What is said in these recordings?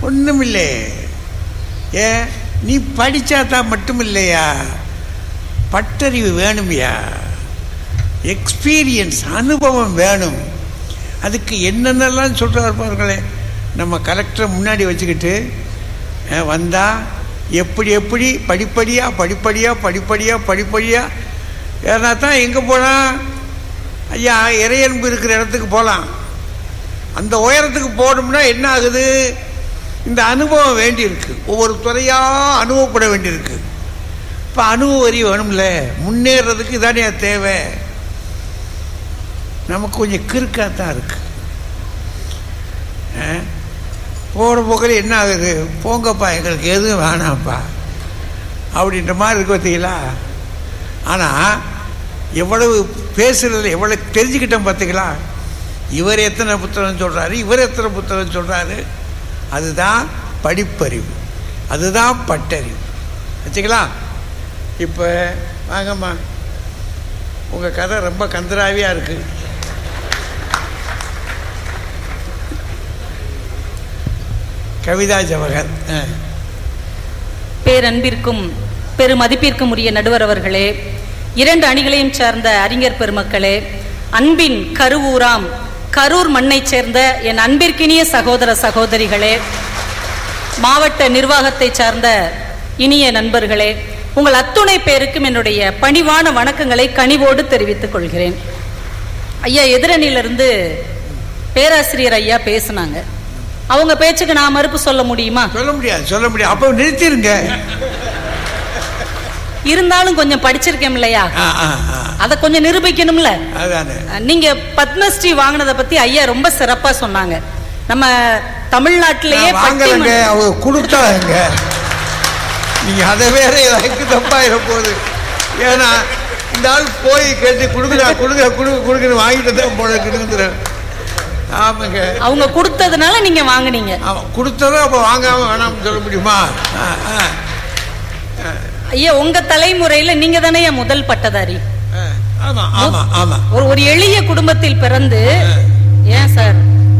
ஒன்றுமில்லை. ஏன் நீ படித்தா தான் மட்டும் இல்லையா, பட்டறிவு வேணுமையா, எக்ஸ்பீரியன்ஸ் அனுபவம் வேணும். அதுக்கு என்னென்னலாம் சொல்கிறார் பாருங்களே. நம்ம கலெக்டரை முன்னாடி வச்சுக்கிட்டு வந்தால் எப்படி எப்படி படிப்படியாக ஏன்னா தான் எங்கே போனால் ஐயா இறையன்பு இருக்கிற இடத்துக்கு போகலாம். அந்த உயரத்துக்கு போகணும்னா என்ன ஆகுது, இந்த அனுபவம் வேண்டியிருக்கு. ஒவ்வொரு துறையாக அனுபவப்பட வேண்டியிருக்கு. இப்போ அனுபவ வரி வேணும்ல, முன்னேறதுக்கு இதானே தேவை. நமக்கு கொஞ்சம் கிறுக்காக தான் இருக்கு. போகிற போக்கில் என்ன ஆகுது, போங்கப்பா எங்களுக்கு எதுவும் வேணாம்ப்பா அப்படின்ற மாதிரி இருக்கு பார்த்தீங்களா. ஆனால் எவ்வளவு பேசுகிறதுல எவ்வளவு தெரிஞ்சுக்கிட்டோம் பார்த்தீங்களா. இவர் எத்தனை புத்தகம் சொல்கிறாரு, இவர் எத்தனை புத்தகம் சொல்கிறாரு. அதுதான் படிப்பறிவு, அதுதான் பட்டறிவு. வச்சுக்கலாம். இப்போ வாங்கம்மா, உங்கள் கதை ரொம்ப கந்தராவியாக இருக்குது. கவிதா ஜவஹர். பேரன்பிற்கும் பெருமதிப்பிற்கும் உரிய நடுவர் அவர்களே, 2 அணிகளையும் சார்ந்த அறிஞர் பெருமக்களே, அன்பின் கருவூராம் கரூர் மண்ணை சேர்ந்த என் அன்பிற்கினிய சகோதர சகோதரிகளே, மாவட்ட நிர்வாகத்தை சார்ந்த இனிய நண்பர்களே, உங்கள் அத்துணை பேருக்கும் என்னுடைய பணிவான வணக்கங்களை கனிவோடு தெரிவித்துக் கொள்கிறேன். ஐயா எதிரணியிலிருந்து பேராசிரியர் ஐயா பேசினாங்க. அவங்க பேச்சுக்கு நான் மறுப்பு சொல்ல முடியுமா? சொல்ல முடியாது. அப்ப நிறுத்திருங்க. இருந்தாலும் கொஞ்சம் படிச்சிருக்கேன் இல்லையா, அத கொஞ்சம் நிரூபிக்கணும்ல. நீங்க பத்மஸ்ரீ வாங்கினதை பத்தி ஐயா ரொம்ப சிறப்பா சொன்னாங்க. நம்ம தமிழ்நாட்டிலேயே கொடுத்தாங்க. நீங்க அதை வேற எனக்கு தப்பாயிர போகுது. ஏன்னா இந்த ஆள் போய் கேட்டு கொடுக்குற வாங்கிட்டு தான் போல கொடுக்குற. ஆமாங்க, அவங்க கொடுத்ததுனால நீங்க வாங்கினீங்க. கொடுத்ததும் அப்ப வாங்காம வேணாம்னு சொல்ல முடியுமா? ஐயா உங்க தலைமுறையில நீங்க தானே முதல் பட்டதாரி. ஆமா ஆமா ஆமா. ஒரு எளிய குடும்பத்தில் பிறந்து, ஏன் சார்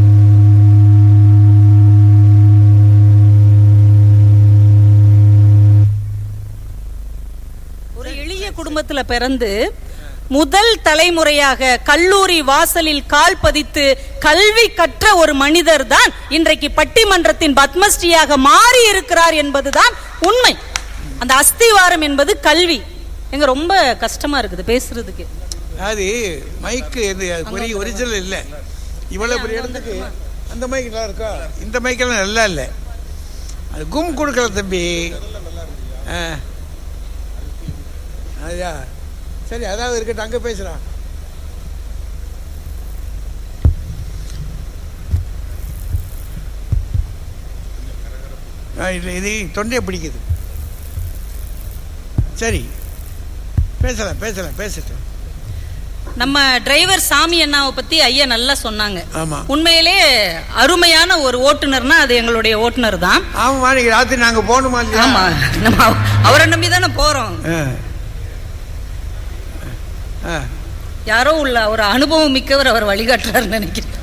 ஒரு எளிய குடும்பத்துல பிறந்து முதல் தலைமுறையாக கல்லூரி வாசலில் கால் பதித்து கல்வி கற்ற ஒரு மனிதர் தான் இன்றைக்கு பட்டிமன்றத்தின் பத்மஸ்ரீயாக மாறி இருக்கிறார் என்பதுதான் உண்மை. அந்த அஸ்திவாரம் என்பது கல்வி. எங்க ரொம்ப கஷ்டமா இருக்குது பேசுறதுக்கு. அது மைக்கு ஒரிஜினல் இல்லை. இவ்வளவு பெரிய இடத்துக்கு அந்த மைக் நல்லா இருக்கா? இந்த மைக்கெல்லாம் நல்லா இல்லை. அது கும் கொடுக்கல தம்பி. ஐயா சரி, அதாவது இருக்கட்டும், அங்கே பேசுகிறான். இல்லை, இது தொண்டையை பிடிக்குது. சரி, பேசட்டும். நம்ம டிரைவர் சாமி அண்ணாவை பத்தி ஐயா நல்லா சொன்னாங்க. ஆமா, உண்மையிலே அருமையான ஒரு ஓட்டுநர்னா அது எங்களுடைய ஓட்டுநர் தான். ஆமா, ராத்திரி நாங்க போகணுமா? ஆமா, நம்ம அவரை நம்பி தானே போறோம். யாரோ உள்ள ஒரு அனுபவம் மிக்கவர் அவர் வழிகாட்டுறாரு நினைக்கிறேன்.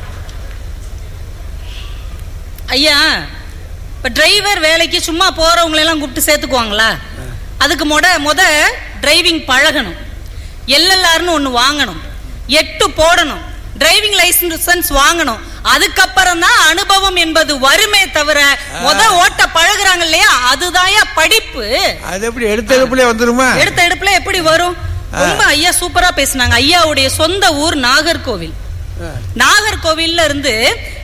ஐயா இப்ப டிரைவர் வேலைக்கு சும்மா போறவங்களை எல்லாம் கூப்பிட்டு சேர்த்துக்குவாங்களா? அதுக்கு முத டிரைவிங் பழகணும். எல்எல்ஆர்னு ஒண்ணு வாங்கணும், 8 போடணும், டிரைவிங் லைசன்ஸ் வாங்கணும். அதுக்கப்புறம் தான் அனுபவம் என்பது வருமே தவிர ஓட்ட பழகுறாங்க இல்லையா, அதுதான் படிப்பு. அது எப்படி எடுத்த எடுப்புல வந்துருமா? எடுத்த எடுப்புல எப்படி வரும்? ரொம்ப ஐயா சூப்பரா பேசினாங்க. ஐயாவுடைய சொந்த ஊர் நாகர்கோவில். நாகர்கோவில்ல இருந்து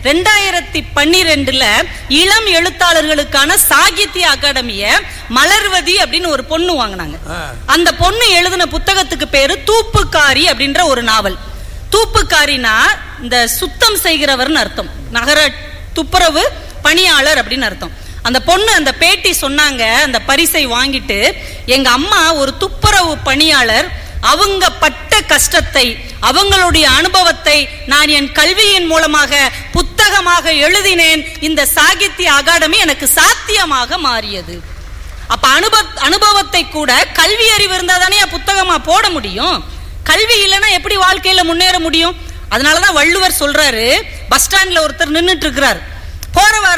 2012 இளம் எழுத்தாளர்களுக்கான சாகித்ய அகாடமிய மலர்வதி அப்படின்னு ஒரு பொண்ணு வாங்கினாங்க. அந்த பொண்ணு எழுதின புத்தகத்துக்கு பேரு தூப்புக்காரி அப்படின்ற ஒரு நாவல். தூப்புக்காரினா இந்த சுத்தம் செய்கிறவர்னு அர்த்தம், நகர துப்புரவு பணியாளர் அப்படின்னு அர்த்தம். அந்த பொண்ணு அந்த பேட்டி சொன்னாங்க, அந்த பரிசை வாங்கிட்டு, எங்க அம்மா ஒரு துப்புரவு பணியாளர், அவங்க பட்ட கஷ்டத்தை, அவங்களுடைய அனுபவத்தை நான் என் கல்வியின் மூலமாக புத்தகமாக எழுதினேன். இந்த சாகித்ய அகாடமி எனக்கு சாத்தியமாக மாறியது. அப்ப அனுபவத்தை கூட கல்வி அறிவு இருந்தா தானே புத்தகமா போட முடியும். கல்வி இல்லைன்னா எப்படி வாழ்க்கையில முன்னேற முடியும்? அதனாலதான் வள்ளுவர் சொல்றாரு, பஸ் ஸ்டாண்ட்ல ஒருத்தர் நின்றுட்டு இருக்கிறார், போற வர பஸ் எல்லாம்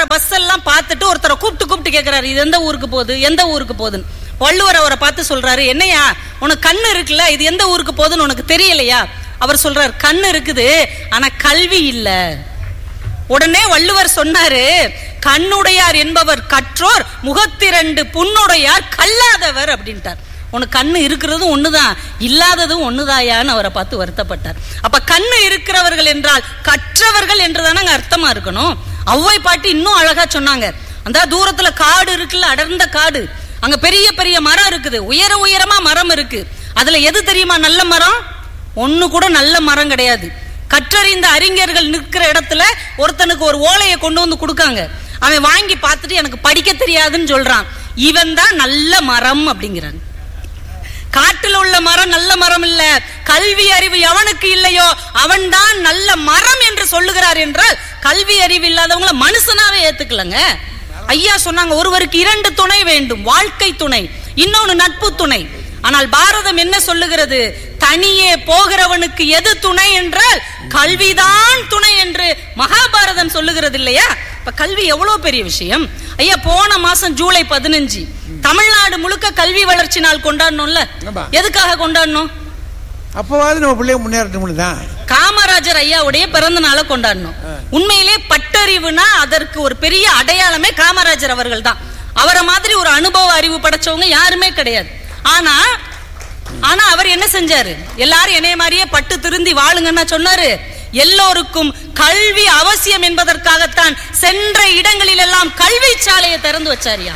எல்லாம் பார்த்துட்டு ஒருத்தரை கூப்பிட்டு கேட்கிறாரு, இது எந்த ஊருக்கு போகுது, எந்த ஊருக்கு போகுதுன்னு. வள்ளுவர் அவரை பார்த்து சொல்றாரு, என்னையா உனக்கு கண்ணு இருக்குல்ல, இது எந்த ஊருக்கு போகுதுன்னு உனக்கு தெரியலையா? அவர் சொல்றாரு, கண்ணு இருக்குது ஆனா கல்வி இல்ல. உடனே வள்ளுவர் சொன்னாரு, கண்ணுடையார் என்பவர் கற்றோர், முகத்திரண்டு புண்ணுடையார் கல்லாதவர் அப்படின்ட்டார். உனக்கு கண்ணு இருக்கிறதும் ஒண்ணுதான், இல்லாததும் ஒண்ணுதாயான்னு அவரை பார்த்து வருத்தப்பட்டார். அப்ப கண்ணு இருக்கிறவர்கள் என்றால் கற்றவர்கள் என்றுதானே அர்த்தமா இருக்கணும். ஔவை பாட்டு இன்னும் அழகா சொன்னாங்க. அந்த தூரத்துல காடு இருக்குல்ல, அடர்ந்த காடு, அங்க பெரிய பெரிய மரம் இருக்குது, உயரமா மரம் இருக்கு. அதுல எது தெரியுமா நல்ல மரம்? ஒண்ணு கூட நல்ல மரம் கிடையாது. கற்றறிந்த அறிஞர்கள் நிற்கிற இடத்துல ஒருத்தனுக்கு ஒரு ஓலையை கொண்டு வந்து கொடுக்காங்க. அவன் வாங்கி பார்த்துட்டு எனக்கு படிக்க தெரியாதுன்னு சொல்றான். இவன் தான் நல்ல மரம் அப்படிங்கிறான். காட்டில் உள்ள மரம் நல்ல மரம் இல்ல, கல்வி அறிவு எவனுக்கு இல்லையோ அவன் தான் நல்ல மரம் என்று சொல்லுகிறார் என்றால் கல்வி அறிவு இல்லாதவங்கள மனுஷனாவே ஏத்துக்கலங்க. ஐயா சொன்னாங்க, ஒருவருக்கு 2 துணை வேண்டும், வாழ்க்கை துணை, இன்னொன்னு நட்பு துணை. ஆனால் பாரதம் என்ன சொல்லுகிறது? தனியே போகிறவனுக்கு எது துணை என்றால் கல்விதான் துணை என்று மகாபாரதம் சொல்லுகிறது இல்லையா? இப்ப கல்வி எவ்வளவு பெரிய விஷயம் ஐயா. போன மாசம் ஜூலை 15 தமிழ்நாடு முழுக்க கல்வி வளர்ச்சி நாள் கொண்டாடணும்ல. எதுக்காக கொண்டாடணும்? அப்பவாது நம்ம பிள்ளைங்க முன்னேறட்டும். காமராஜர் ஐயாவுடைய பிறந்த நாளை கொண்டாடணும். உண்மையிலே பட்டறிவுனா அதற்கு ஒரு பெரிய அடையாளமே காமராஜர் அவர்கள் தான். அவரை மாதிரி ஒரு அனுபவ அறிவு படைச்சவங்க யாருமே கிடையாது. ஆனா அவர் என்ன செஞ்சாரு? எல்லாரும் என்னைய மாதிரியே பட்டு திருந்தி வாழுங்கன்னா சொன்னாரு. எல்லோருக்கும் கல்வி அவசியம் என்பதற்காகத்தான் சென்ற இடங்களில் எல்லாம் கல்வி சாலையை திறந்து வச்சாரியா.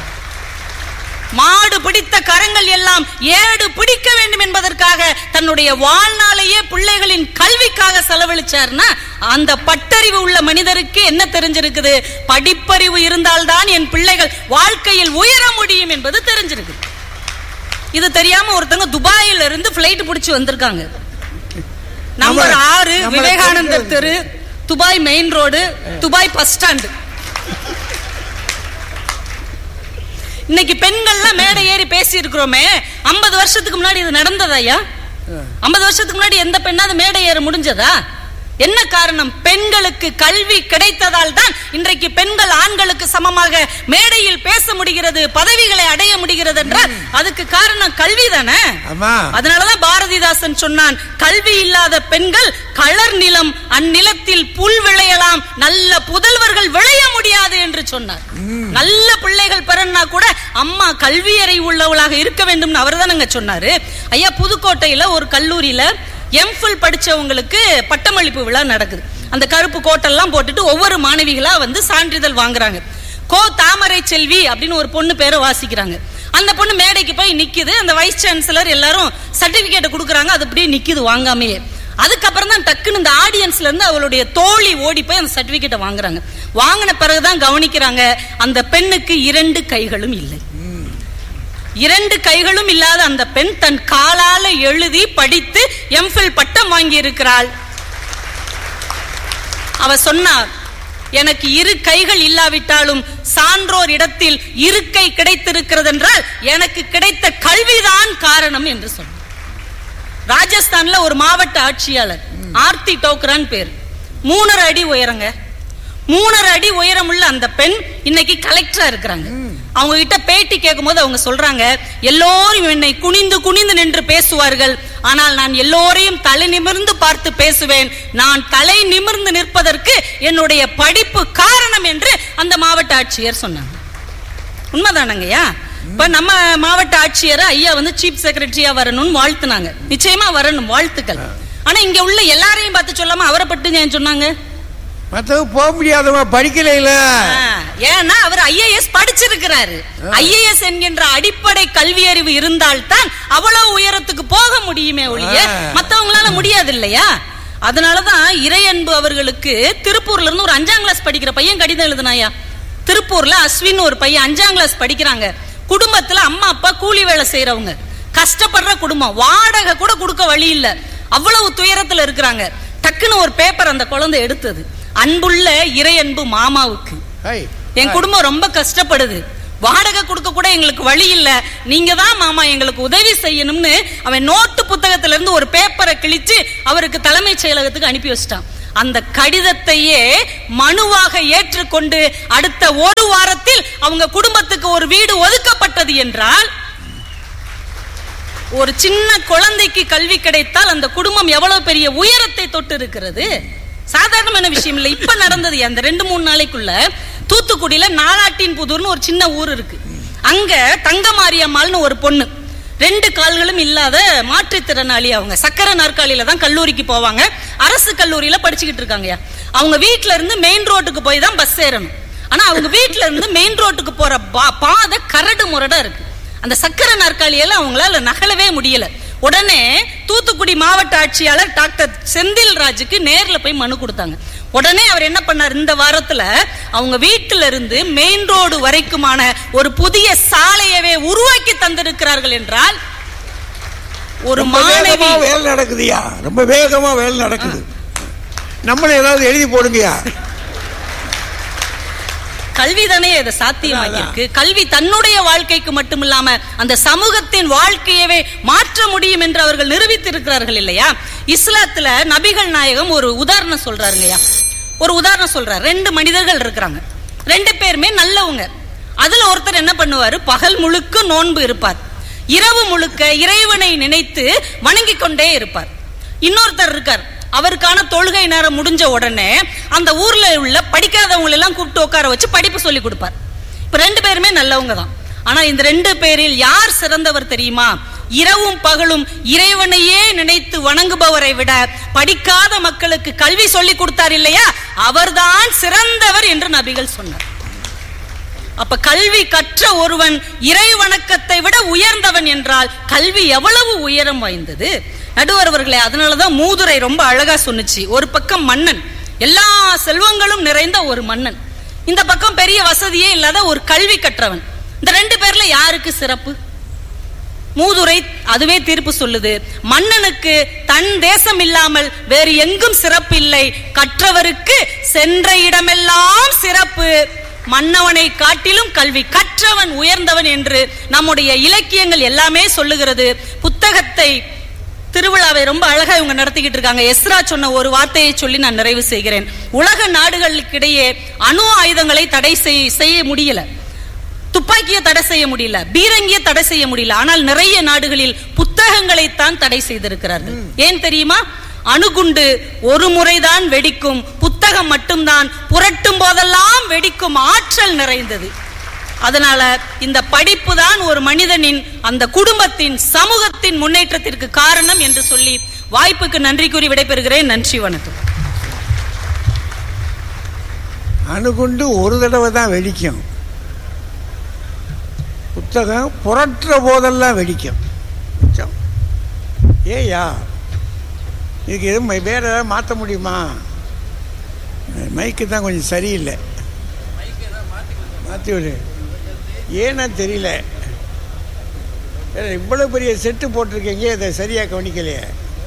மாடு பிடித்த கரங்கள் எல்லாம் ஏடு பிடிக்க வேண்டும் என்பதற்காக தன்னுடைய வாழ்நாளையே பிள்ளைகளின் கல்விக்காக செலவழிச்சார்னா அந்த பட்டறிவு உள்ள மனிதருக்கு என்ன தெரிஞ்சிருக்குது? படிப்பறிவு இருந்தால்தான் என் பிள்ளைகள் வாழ்க்கையில் உயர முடியும் என்பது தெரிஞ்சிருக்கு. இது தெரியாம ஒருத்தங்க துபாயில இருந்து பிளைட் பிடிச்சு வந்திருக்காங்க. நம்பர் 6 விவேகானந்தர் தெரு, Dubai main road, Dubai bus stand. இன்னைக்கு பெண்கள்லாம் மேடை ஏறி பேசி இருக்கிறோமே, 50 வருஷத்துக்கு முன்னாடி இது நடந்ததாயா? 50 வருஷத்துக்கு முன்னாடி எந்த பெண்ணாவது மேடை ஏற முடிஞ்சதா? என்ன காரணம்? பெண்களுக்கு கல்வி கிடைத்ததால் தான் இன்றைக்கு பெண்கள் ஆண்களுக்கு சமமாக மேடையில் பேச முடிகிறது, பதவிகளை அடைய முடிகிறது என்றால் அதுக்கு காரணம் கல்வி தானே. அதனாலதான் பாரதிதாசன் சொன்னான், கல்வி இல்லாத பெண்கள் களர் நிலம், அந்நிலத்தில் புல் விளையலாம், நல்ல புதல்வர்கள் விளைய முடியாது என்று சொன்னார். நல்ல பிள்ளைகள் பெறனா கூட அம்மா கல்வி அறிவு உள்ளவளாக இருக்க வேண்டும் அவர் தானங்க சொன்னாரு. ஐயா, புதுக்கோட்டையில ஒரு கல்லூரியில எம்ஃபில் படிச்சவங்களுக்கு பட்டமளிப்பு விழா நடக்குது. அந்த கருப்பு கோட்டெல்லாம் போட்டுட்டு ஒவ்வொரு மாணவிகளா வந்து சான்றிதழ் வாங்குறாங்க. கோ தாமரை செல்வி அப்படின்னு ஒரு பொண்ணு பேரை வாசிக்கிறாங்க. அந்த பொண்ணு மேடைக்கு போய் நிக்குது. அந்த வைஸ் சான்சலர் எல்லாரும் சர்டிபிகேட் கொடுக்குறாங்க, அது அப்படியே நிக்குது வாங்காமையே. அதுக்கப்புறம் தான் டக்குன்னு இந்த ஆடியன்ஸ்ல இருந்து அவளுடைய தோழி ஓடி போய் அந்த சர்டிபிகேட்டை வாங்குறாங்க. வாங்கின பிறகுதான் கவனிக்கிறாங்க, அந்த பெண்ணுக்கு 2 கைகளும் இல்லை. 2 கைகளும் இல்லாத அந்த பெண் தன் காலால எழுதி படித்து எம்ஃபில் பட்டம் வாங்கி இருக்கிறாள். அவ சொன்னார், எனக்கு 2 கைகள் இல்லாவிட்டாலும் சான்றோர் இடத்தில் இருக்கை கிடைத்திருக்கிறது என்றால் எனக்கு கிடைத்த கல்விதான் காரணம் என்று சொன்னார். ராஜஸ்தான்ல ஒரு மாவட்ட ஆட்சியாளர் ஆர்த்தி டோக்ரான் பேர், 3.5 அடி உயரங்க. 3.5 அடி உயரம் உள்ள அந்த பெண் இன்னைக்கு கலெக்டரா இருக்கிறாங்க. அவங்க கிட்ட பேட்டி கேட்கும் போது அவங்க சொல்றாங்க, எல்லோரும் என்னை குனிந்து குனிந்து நின்று பேசுவார்கள், ஆனால் நான் எல்லோரையும் தலை நிமிர்ந்து பார்த்து பேசுவேன். நான் தலை நிமிர்ந்து நிற்பதற்கு என்னுடைய படிப்பு காரணம் என்று அந்த மாவட்ட ஆட்சியர் சொன்னாங்க. உண்மைதானங்கய்யா? இப்ப நம்ம மாவட்ட ஆட்சியர் ஐயா வந்து சீஃப் செக்ரட்டரியா வரணும்னு வாழ்த்துனாங்க. நிச்சயமா வரணும், வாழ்த்துக்கள். ஆனா இங்க உள்ள எல்லாரையும் பார்த்து சொல்லாம அவரை பட்டு ஏன் சொன்னாங்க? போக முடியாதவங்க படிக்கல. ஏன்னா அவர் ஐஏஎஸ் படிச்சிருக்கிறாரு. ஐஏஎஸ் என்கின்ற அடிப்படை கல்வி அறிவு இருந்தால்தான் அவ்வளவு உயரத்துக்கு போக முடியுமே ஒழிய மத்தவங்களால முடியாது இல்லையா? அதனாலதான் இறையன்பு அவர்களுக்கு திருப்பூர்ல இருந்து ஒரு 5ஆம் கிளாஸ் படிக்கிற பையன் கடிதம் எழுதுனாயா. திருப்பூர்ல அஸ்வின் ஒரு பையன் 5ஆம் கிளாஸ் படிக்கிறாங்க. குடும்பத்துல அம்மா அப்பா கூலி வேலை செய்யறவங்க, கஷ்டப்படுற குடும்பம், வாடகை கூட கொடுக்க வழி இல்ல, அவ்வளவு துயரத்துல இருக்கிறாங்க. டக்குன்னு ஒரு பேப்பர் அந்த குழந்தை எடுத்தது, அன்புள்ள இறையன்பு மாமாவுக்கு, என் குடும்பம் ரொம்ப கஷ்டப்படுது, வாடகை கொடுக்க கூட எங்களுக்கு வழி இல்ல, நீங்க தான் மாமா எங்களுக்கு உதவி செய்யணும்னு அவன் நோட்டு புத்தகத்துல இருந்து ஒரு பேப்பரை கிழிச்சு அவருக்கு தலைமைச் செயலகத்துக்கு அனுப்பி வச்சிட்டான். அந்த கடிதத்தையே மனுவாக ஏற்றுக்கொண்டு அடுத்த ஒரு வாரத்தில் அவங்க குடும்பத்துக்கு ஒரு வீடு ஒதுக்கப்பட்டது என்றால், ஒரு சின்ன குழந்தைக்கு கல்வி கிடைத்தால் அந்த குடும்பம் எவ்வளவு பெரிய உயரத்தை தொட்டு இருக்கிறது. சாதாரணமான விஷயம் இல்லை. இப்ப நடந்தது அந்த 2-3 நாளைக்குள்ள தூத்துக்குடியில நாலாட்டின் புதூர்னு ஒரு சின்ன ஊர் இருக்கு. அங்க தங்கமாரியம்மாள்னு ஒரு பொண்ணு, 2 கால்களும் இல்லாத மாற்றுத்திறனாளி. அவங்க சக்கர நாற்காலியில தான் கல்லூரிக்கு போவாங்க. அரசு கல்லூரியில படிச்சுக்கிட்டு இருக்காங்க. அவங்க வீட்டுல இருந்து மெயின் ரோட்டுக்கு போய் தான் பஸ் ஏறணும். ஆனா அவங்க வீட்டுல இருந்து மெயின் ரோட்டுக்கு போற பாதை கரடு முரடா இருக்கு. அந்த சக்கர நாற்காலியெல்லாம் அவங்களால நகலவே முடியல. உடனே தூத்துக்குடி மாவட்ட ஆட்சியாளர் டாக்டர் செந்தில் ராஜுக்கு நேர்ல போய் மனு கொடுத்தாங்க. உடனே அவர் என்ன பண்ணார், இந்த வாரத்துல அவங்க வீட்டில இருந்து மெயின் ரோடு வரைக்குமான ஒரு புதிய சாலையவே உருவாக்கி தந்திருக்கிறார்கள் என்றால், ஒரு மாணவி வேலை நடக்குதுயா, ரொம்ப வேகமா வேலை நடக்குது. நம்மளும் ஏதாவது எழுதி போடுங்கயா. கல்வி தானே இதை சாத்தியமாக்கியிருக்கு. கல்வி தன்னுடைய வாழ்க்கைக்கு மட்டுமில்லாம அந்த சமூகத்தின் வாழ்க்கையவே மாற்ற முடியும் என்று அவர்கள் நிரூபித்திருக்கிறார்கள் இல்லையா. இஸ்லாத்துல நபிகள் நாயகம் ஒரு உதாரணம் சொல்றாருங்கய்யா. ஒரு உதாரணம் சொல்றாரு. 2 மனிதர்கள் இருக்கிறாங்க, 2 பேருமே நல்லவங்க. அதுல ஒருத்தர் என்ன பண்ணுவாரு, பகல் முழுக்க நோன்பு இருப்பார், இரவு முழுக்க இறைவனை நினைத்து வணங்கி கொண்டே இருப்பார். இன்னொருத்தர் இருக்கார், அவருக்கான தொழுகை நேரம் முடிஞ்ச உடனே அந்த ஊர்ல உள்ள படிக்காதவங்களை எல்லாம் கூப்பிட்டு உட்கார வச்சு படிப்பு சொல்லி கொடுப்பார். இப்ப 2 பேருமே நல்லவங்க தான். ஆனா இந்த 2 பேரில் யார் சிறந்தவர் தெரியுமா? இரவும் பகலும் இறைவனையே நினைத்து வணங்குபவரை விட படிக்காத மக்களுக்கு கல்வி சொல்லி கொடுத்தார் இல்லையா, அவர்தான் சிறந்தவர் என்று நபிகள் சொன்னார். அப்ப கல்வி கற்ற ஒருவன் இறை வணக்கத்தை விட உயர்ந்தவன் என்றால் கல்வி எவ்வளவு உயரம் வாய்ந்தது. நடுவர் அவர்களே, அதனாலதான் மூதுரை ரொம்ப அழகா சொன்னுச்சு. ஒரு பக்கம் மன்னன், எல்லா செல்வங்களும் நிறைந்த ஒரு மன்னன், இந்த பக்கம் பெரிய வசதியே இல்லாத ஒரு கல்வி கற்றவன். இந்த 2 பேர்ல யாருக்கு சிறப்பு? மூதுரை அதுவே தீர்ப்பு சொல்லுது. மன்னனுக்கு தன் தேசம் இல்லாமல் வேறு எங்கும் சிறப்பு இல்லை, கற்றவருக்கு சென்ற இடமெல்லாம் சிறப்பு, மன்னவனை காட்டிலும் கல்வி கற்றவன் உயர்ந்தவன் என்று நம்முடைய இலக்கியங்கள் எல்லாமே சொல்லுகிறது. புத்தகத்தை திருவிழாவை ரொம்ப அழகா இவங்க நடத்திக்கிட்டு இருக்காங்க. எஸ்ரா சொன்ன ஒரு வார்த்தையை சொல்லி நான் நிறைவு செய்கிறேன். உலக நாடுகளுக்கிடையே அணு ஆயுதங்களை தடை செய்ய முடியல, துப்பாக்கியை தடை செய்ய முடியல, பீரங்கியை தடை செய்ய முடியல. ஆனால் நிறைய நாடுகளில் புத்தகங்களைத்தான் தடை செய்திருக்கிறார்கள். ஏன் தெரியுமா? அணுகுண்டு ஒரு முறைதான் வெடிக்கும், புத்தகம் மட்டும்தான் புரட்டும் போதெல்லாம் வெடிக்கும் ஆற்றல் நிறைந்தது. அதனால இந்த படிப்பு தான் ஒரு மனிதனின், அந்த குடும்பத்தின், சமூகத்தின் முன்னேற்றத்திற்கு காரணம் என்று சொல்லி வாய்ப்புக்கு நன்றி கூறி விடைபெறுகிறேன். நன்றி, வணக்கம். அணுகுண்டு ஒரு தடவை தான் வெடிக்கும், புத்தகம் புரட்டுற போதெல்லாம் வெடிக்கும். ஏயா இதுக்கு எதுவும் வேற ஏதாவது மாற்ற முடியுமா? மைக்கு தான் கொஞ்சம் சரியில்லை, மாற்றி விடு. ஏன்னா தெரியல, இவ்வளோ பெரிய செட்டு போட்டிருக்கீங்க, அதை சரியாக கவனிக்கலையே.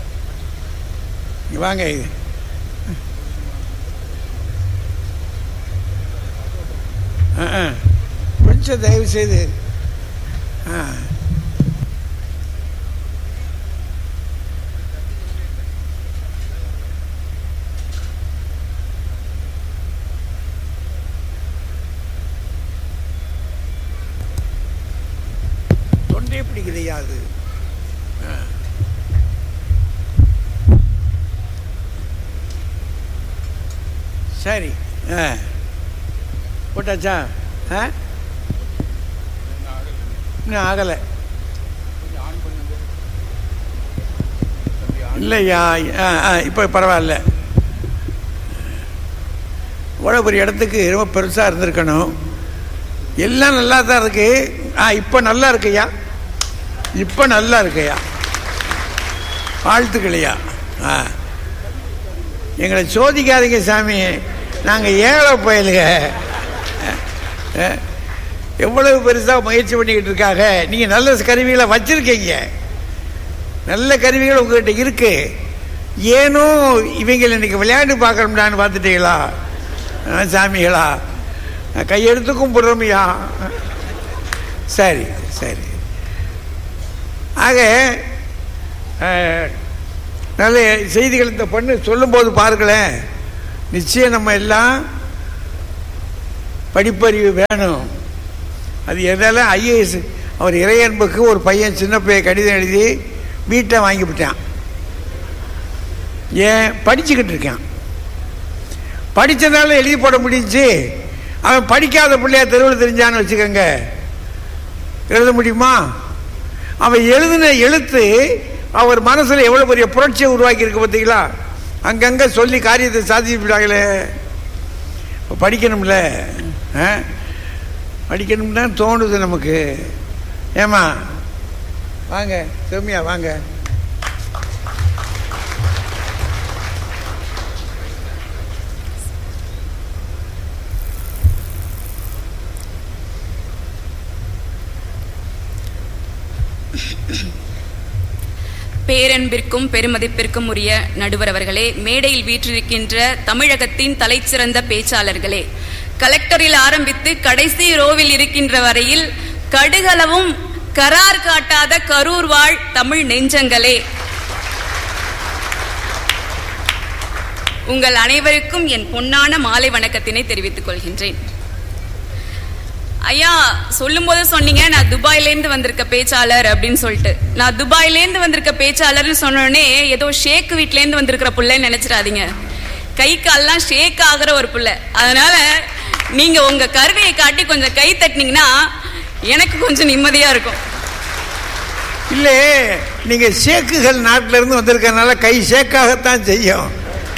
வாங்க, இது கொஞ்சம் தயவு செய்து தொண்டை பிடிக்குதையா அது. சரி, போட்டாச்சா? இன்னும் ஆகலை இல்லையா? இப்போ பரவாயில்ல. இவ்வளோ பெரிய இடத்துக்கு ரொம்ப பெருசாக இருந்திருக்கணும். எல்லாம் நல்லா தான் இருக்கு. இப்போ நல்லா இருக்குயா, இப்போ நல்லா இருக்குயா, வாழ்த்துக்களையா. எங்களை சோதிக்காதீங்க சாமி, நாங்கள் ஏழை பயலுங்க. எவ்வளவு பெருசாக முயற்சி பண்ணிக்கிட்டு இருக்காங்க. நீங்கள் நல்ல கருவிகளை வச்சிருக்கீங்க, நல்ல கருவிகள் உங்ககிட்ட இருக்கு. ஏனோ இவங்களை இன்னைக்கு விளையாண்டு பார்க்கணும்டான்னு பார்த்துட்டீங்களா சாமிகளா? கையெடுத்து கும்பிடுறோமையா? சரி சரி. ஆக நல்ல செய்திகள் இந்த பொண்ணு சொல்லும்போது பாருங்களேன், நிச்சயம் நம்ம எல்லாம் படிப்பறிவு வேணும். அது எதெல்லாம் ஐஏஎஸ் அவர் இறையன்புக்கு ஒரு பையன் சின்ன பையன் கடிதம் எழுதி வீட்டை வாங்கிவிட்டான். ஏன்? படிச்சுக்கிட்டு இருக்கான். படித்தனால எழுதி போட முடிஞ்சு. அவன் படிக்காத பிள்ளையா தெருவில் தெரிஞ்சான்னு வச்சுக்கோங்க, எழுத முடியுமா? அவன் எழுதின எழுத்து அவர் மனசில் எவ்வளோ பெரிய புரட்சியை உருவாக்கி இருக்கு பார்த்தீங்களா? அங்கங்கே சொல்லி காரியத்தை சாதிச்சுட்டாங்களே. படிக்கணும்ல, படிக்கணும்னு தான் தோணுது நமக்கு. ஏமா வாங்க சௌமியா வாங்க. பேரன்பிற்கும் பெருமதிப்பிற்கும் உரிய நடுவர் அவர்களே, மேடையில் வீற்றிருக்கின்ற தமிழகத்தின் தலைச்சிறந்த பேச்சாளர்களே, கலெக்டரில் ஆரம்பித்து கடைசி ரோவில் இருக்கின்ற வரையில் கடுகளவும் கரார் காட்டாத கரூர் வாழ் தமிழ் நெஞ்சங்களே, உங்கள் அனைவருக்கும் என் பொன்னான மாலை வணக்கத்தினை தெரிவித்துக் கொள்கின்றேன். ஐயா, சொல்லும் போது சொன்னீங்க நான் துபாயிலேருந்து வந்திருக்க பேச்சாளர் அப்படின்னு சொல்லிட்டு. நான் துபாயிலேருந்து வந்திருக்க பேச்சாளர்னு சொன்னோடனே ஏதோ ஷேக் வீட்லேருந்து வந்திருக்கிற புள்ளைன்னு நினைச்சிடாதீங்க. கை கால்லாம் ஷேக் ஆகிற ஒரு புள்ள. அதனால நீங்க உங்க கருணையை காட்டி கொஞ்சம் கை தட்டினீங்கன்னா எனக்கு கொஞ்சம் நிம்மதியா இருக்கும். இல்லை, நீங்க ஷேக்குகள் நாட்டில இருந்து வந்திருக்கனால கை ஷேக்காகத்தான் செய்யும்.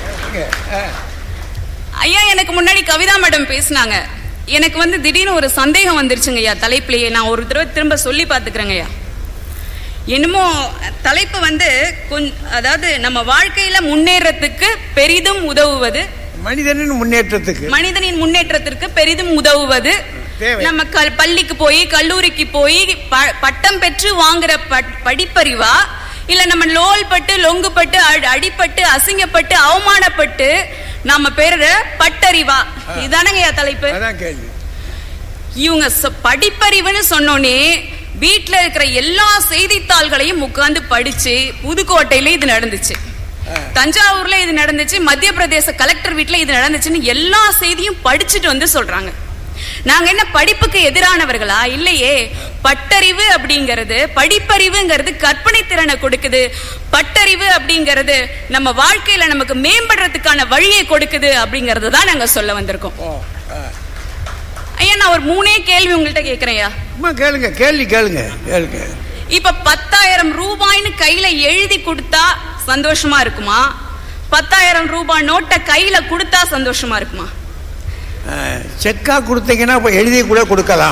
ஐயா, எனக்கு முன்னாடி கவிதா மேடம் பேசினாங்க. எனக்கு திடீர்னு ஒரு சந்தேகம் வந்துருச்சுங்க ஐயா தலைப்பிலேயே. நான் ஒரு தடவை திரும்ப சொல்லி பார்த்துக்கிறேங்க ஐயா. என்னமோ தலைப்பு அதாவது நம்ம வாழ்க்கையில முன்னேறத்துக்கு பெரிதும் உதவுவது, மனிதனின் முன்னேற்றத்திற்கு பெரிதும் உதவுவது, நம்ம பள்ளிக்கு போய் கல்லூரிக்கு போய் பட்டம் பெற்று வாங்குற படிப்பறிவா, இல்ல நம்ம லோல்பட்டு லொங்குப்பட்டு அடிப்பட்டு அசிங்கப்பட்டு அவமானப்பட்டு நம்ம பெற பட்டறிவா? இதுதானங்க தலைப்பு. இவங்க படிப்பறிவுன்னு சொன்னோன்னே வீட்டுல இருக்கிற எல்லா செய்தித்தாள்களையும் உட்கார்ந்து படிச்சு, புதுக்கோட்டையில இது நடந்துச்சு, தஞ்சாவூர்ல இது நடந்துச்சு, மத்திய பிரதேச கலெக்டர் வீட்டுல இது நடந்துச்சுன்னு எல்லா செய்தியும் படிச்சுட்டு சொல்றாங்க. நாங்க என்ன படிப்புக்கு எதிரானவர்களா? இல்லையே. பட்டறிவு அப்படிங்கிறது, படிப்பறிவுங்கிறது கற்பனை திறனை கொடுக்குது. பட்டறிவு அப்படிங்கிறது நம்ம வாழ்க்கையில நமக்கு மேம்படுறதுக்கான வழியை கொடுக்குது அப்படிங்கறது தான் நாங்க சொல்ல வந்திருக்கோம். ஐயா, நான் ஒரு 3 கேள்வி உங்கள்கிட்ட கேக்குறேன். கேளுங்க, கேள்வி கேளுங்க. இப்ப 10,000 ரூபாய்னு கையில எழுதி கொடுத்தா சந்தோஷமா இருக்குமா? 10,000 ரூபாய் நோட்டை கையில கொடுத்தா சந்தோஷமா இருக்குமா? செக்கா கொடுத்தீங்கன்னா எழுதி கூட கொடுக்கலாம்.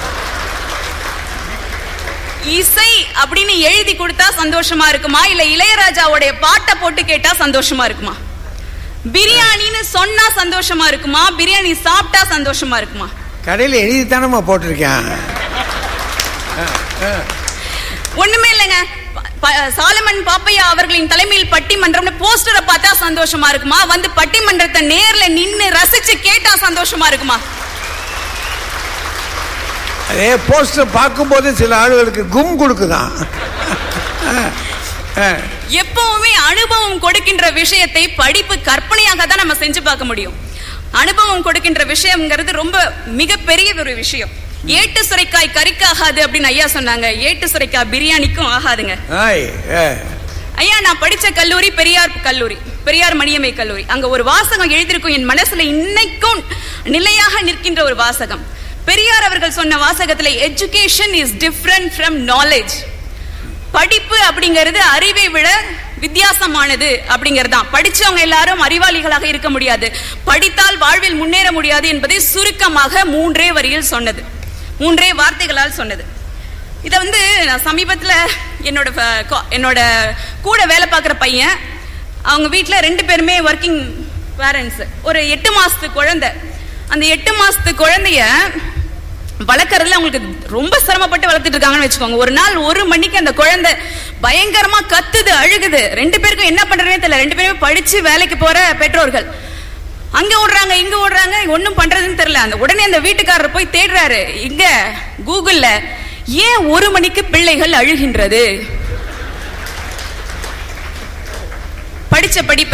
இசை அப்படின்னு எழுதி கொடுத்தா சந்தோஷமா இருக்குமா? இல்ல இளையராஜாவுடைய பாட்டை போட்டு கேட்டா சந்தோஷமா இருக்குமா? பிரியாணின்னு சொன்னா சந்தோஷமா இருக்குமா? பிரியாணி சாப்பிட்டா சந்தோஷமா இருக்குமா? கடையில் எழுதித்தானமா போட்டிருக்கேன். ஒண்ணுமே இல்லைங்க. சாலமன் பாப்பையா அவர்களின் தலைமையில் பட்டிமன்றம் போஸ்டரை பார்த்தா சந்தோஷமா இருக்குமா? பட்டிமன்றத்தை நேர்ல நின்னு ரசிச்சு கேட்டா சந்தோஷமா இருக்குமா? அதே போஸ்டர் பார்க்கும்போது சில ஆளுகளுக்கு கும் கொடுக்குதான். எப்பவுமே அனுபவம் கொடுக்கின்ற விஷயத்தை படிப்பு கற்பனையாக தான் நம்ம செஞ்சு பார்க்க முடியும். அனுபவம் கொடுக்கின்ற விஷயம்ங்கிறது ரொம்ப மிகப்பெரிய ஒரு விஷயம். ஏட்டு சுரைக்காய் கறிக்காகாது அப்படின்னு ஐயா சொன்னாங்க. ஏட்டு சுரைக்காய் பிரியாணிக்கும் ஆகாதுங்க. ஐயா, நான் படிச்ச கல்லூரி பெரியார் கல்லூரி, பெரியார் மணியம்மை கல்லூரி. அங்க ஒரு வாசகம் எழுதிருக்கும், என் மனசுல இன்னைக்கும் நிலையாக நிற்கின்ற ஒரு வாசகம். பெரியார் அவர்கள் சொன்ன வாசகத்துல education is different from knowledge. படிப்பு அப்படிங்கிறது அறிவை விட வித்தியாசமானது அப்படிங்கறதுதான். படிச்சவங்க எல்லாரும் அறிவாளிகளாக இருக்க முடியாது, படித்தால் வாழ்வில் முன்னேற முடியாது என்பதை சுருக்கமாக 3 வரியில் சொன்னது, 3 வார்த்தைகளால் சொன்னது. இத நான் சமீபத்துல என்னோட கூட வேலை பார்க்குற பையன், அவங்க வீட்டுல 2 பேருமே ஒர்க்கிங் பேரண்ட்ஸ். ஒரு 8 மாசத்து குழந்தை. அந்த 8 மாசத்து குழந்தைய வளர்க்கறதுல அவங்களுக்கு ரொம்ப சிரமப்பட்டு வளர்த்துட்டு இருக்காங்கன்னு வச்சுக்கோங்க. ஒரு நாள் 1 மணிக்கு அந்த குழந்தை பயங்கரமா கத்துது, அழுகுது. 2 பேருக்கும் என்ன பண்றதுனே தெரியல. 2 பேருமே படிச்சு வேலைக்கு போற பெற்றோர்கள். அங்க ஓடுறாங்க, இங்க ஓடுறாங்க, ஒன்னும் பண்றதுன்னு தெரியல. அந்த உடனே அந்த வீட்டுக்காரர் போய் தேடுறாரு இங்க கூகுள்ல, ஏன் 1 மணிக்கு பிள்ளைகள் அழுகின்றது? படிச்ச படிப்பு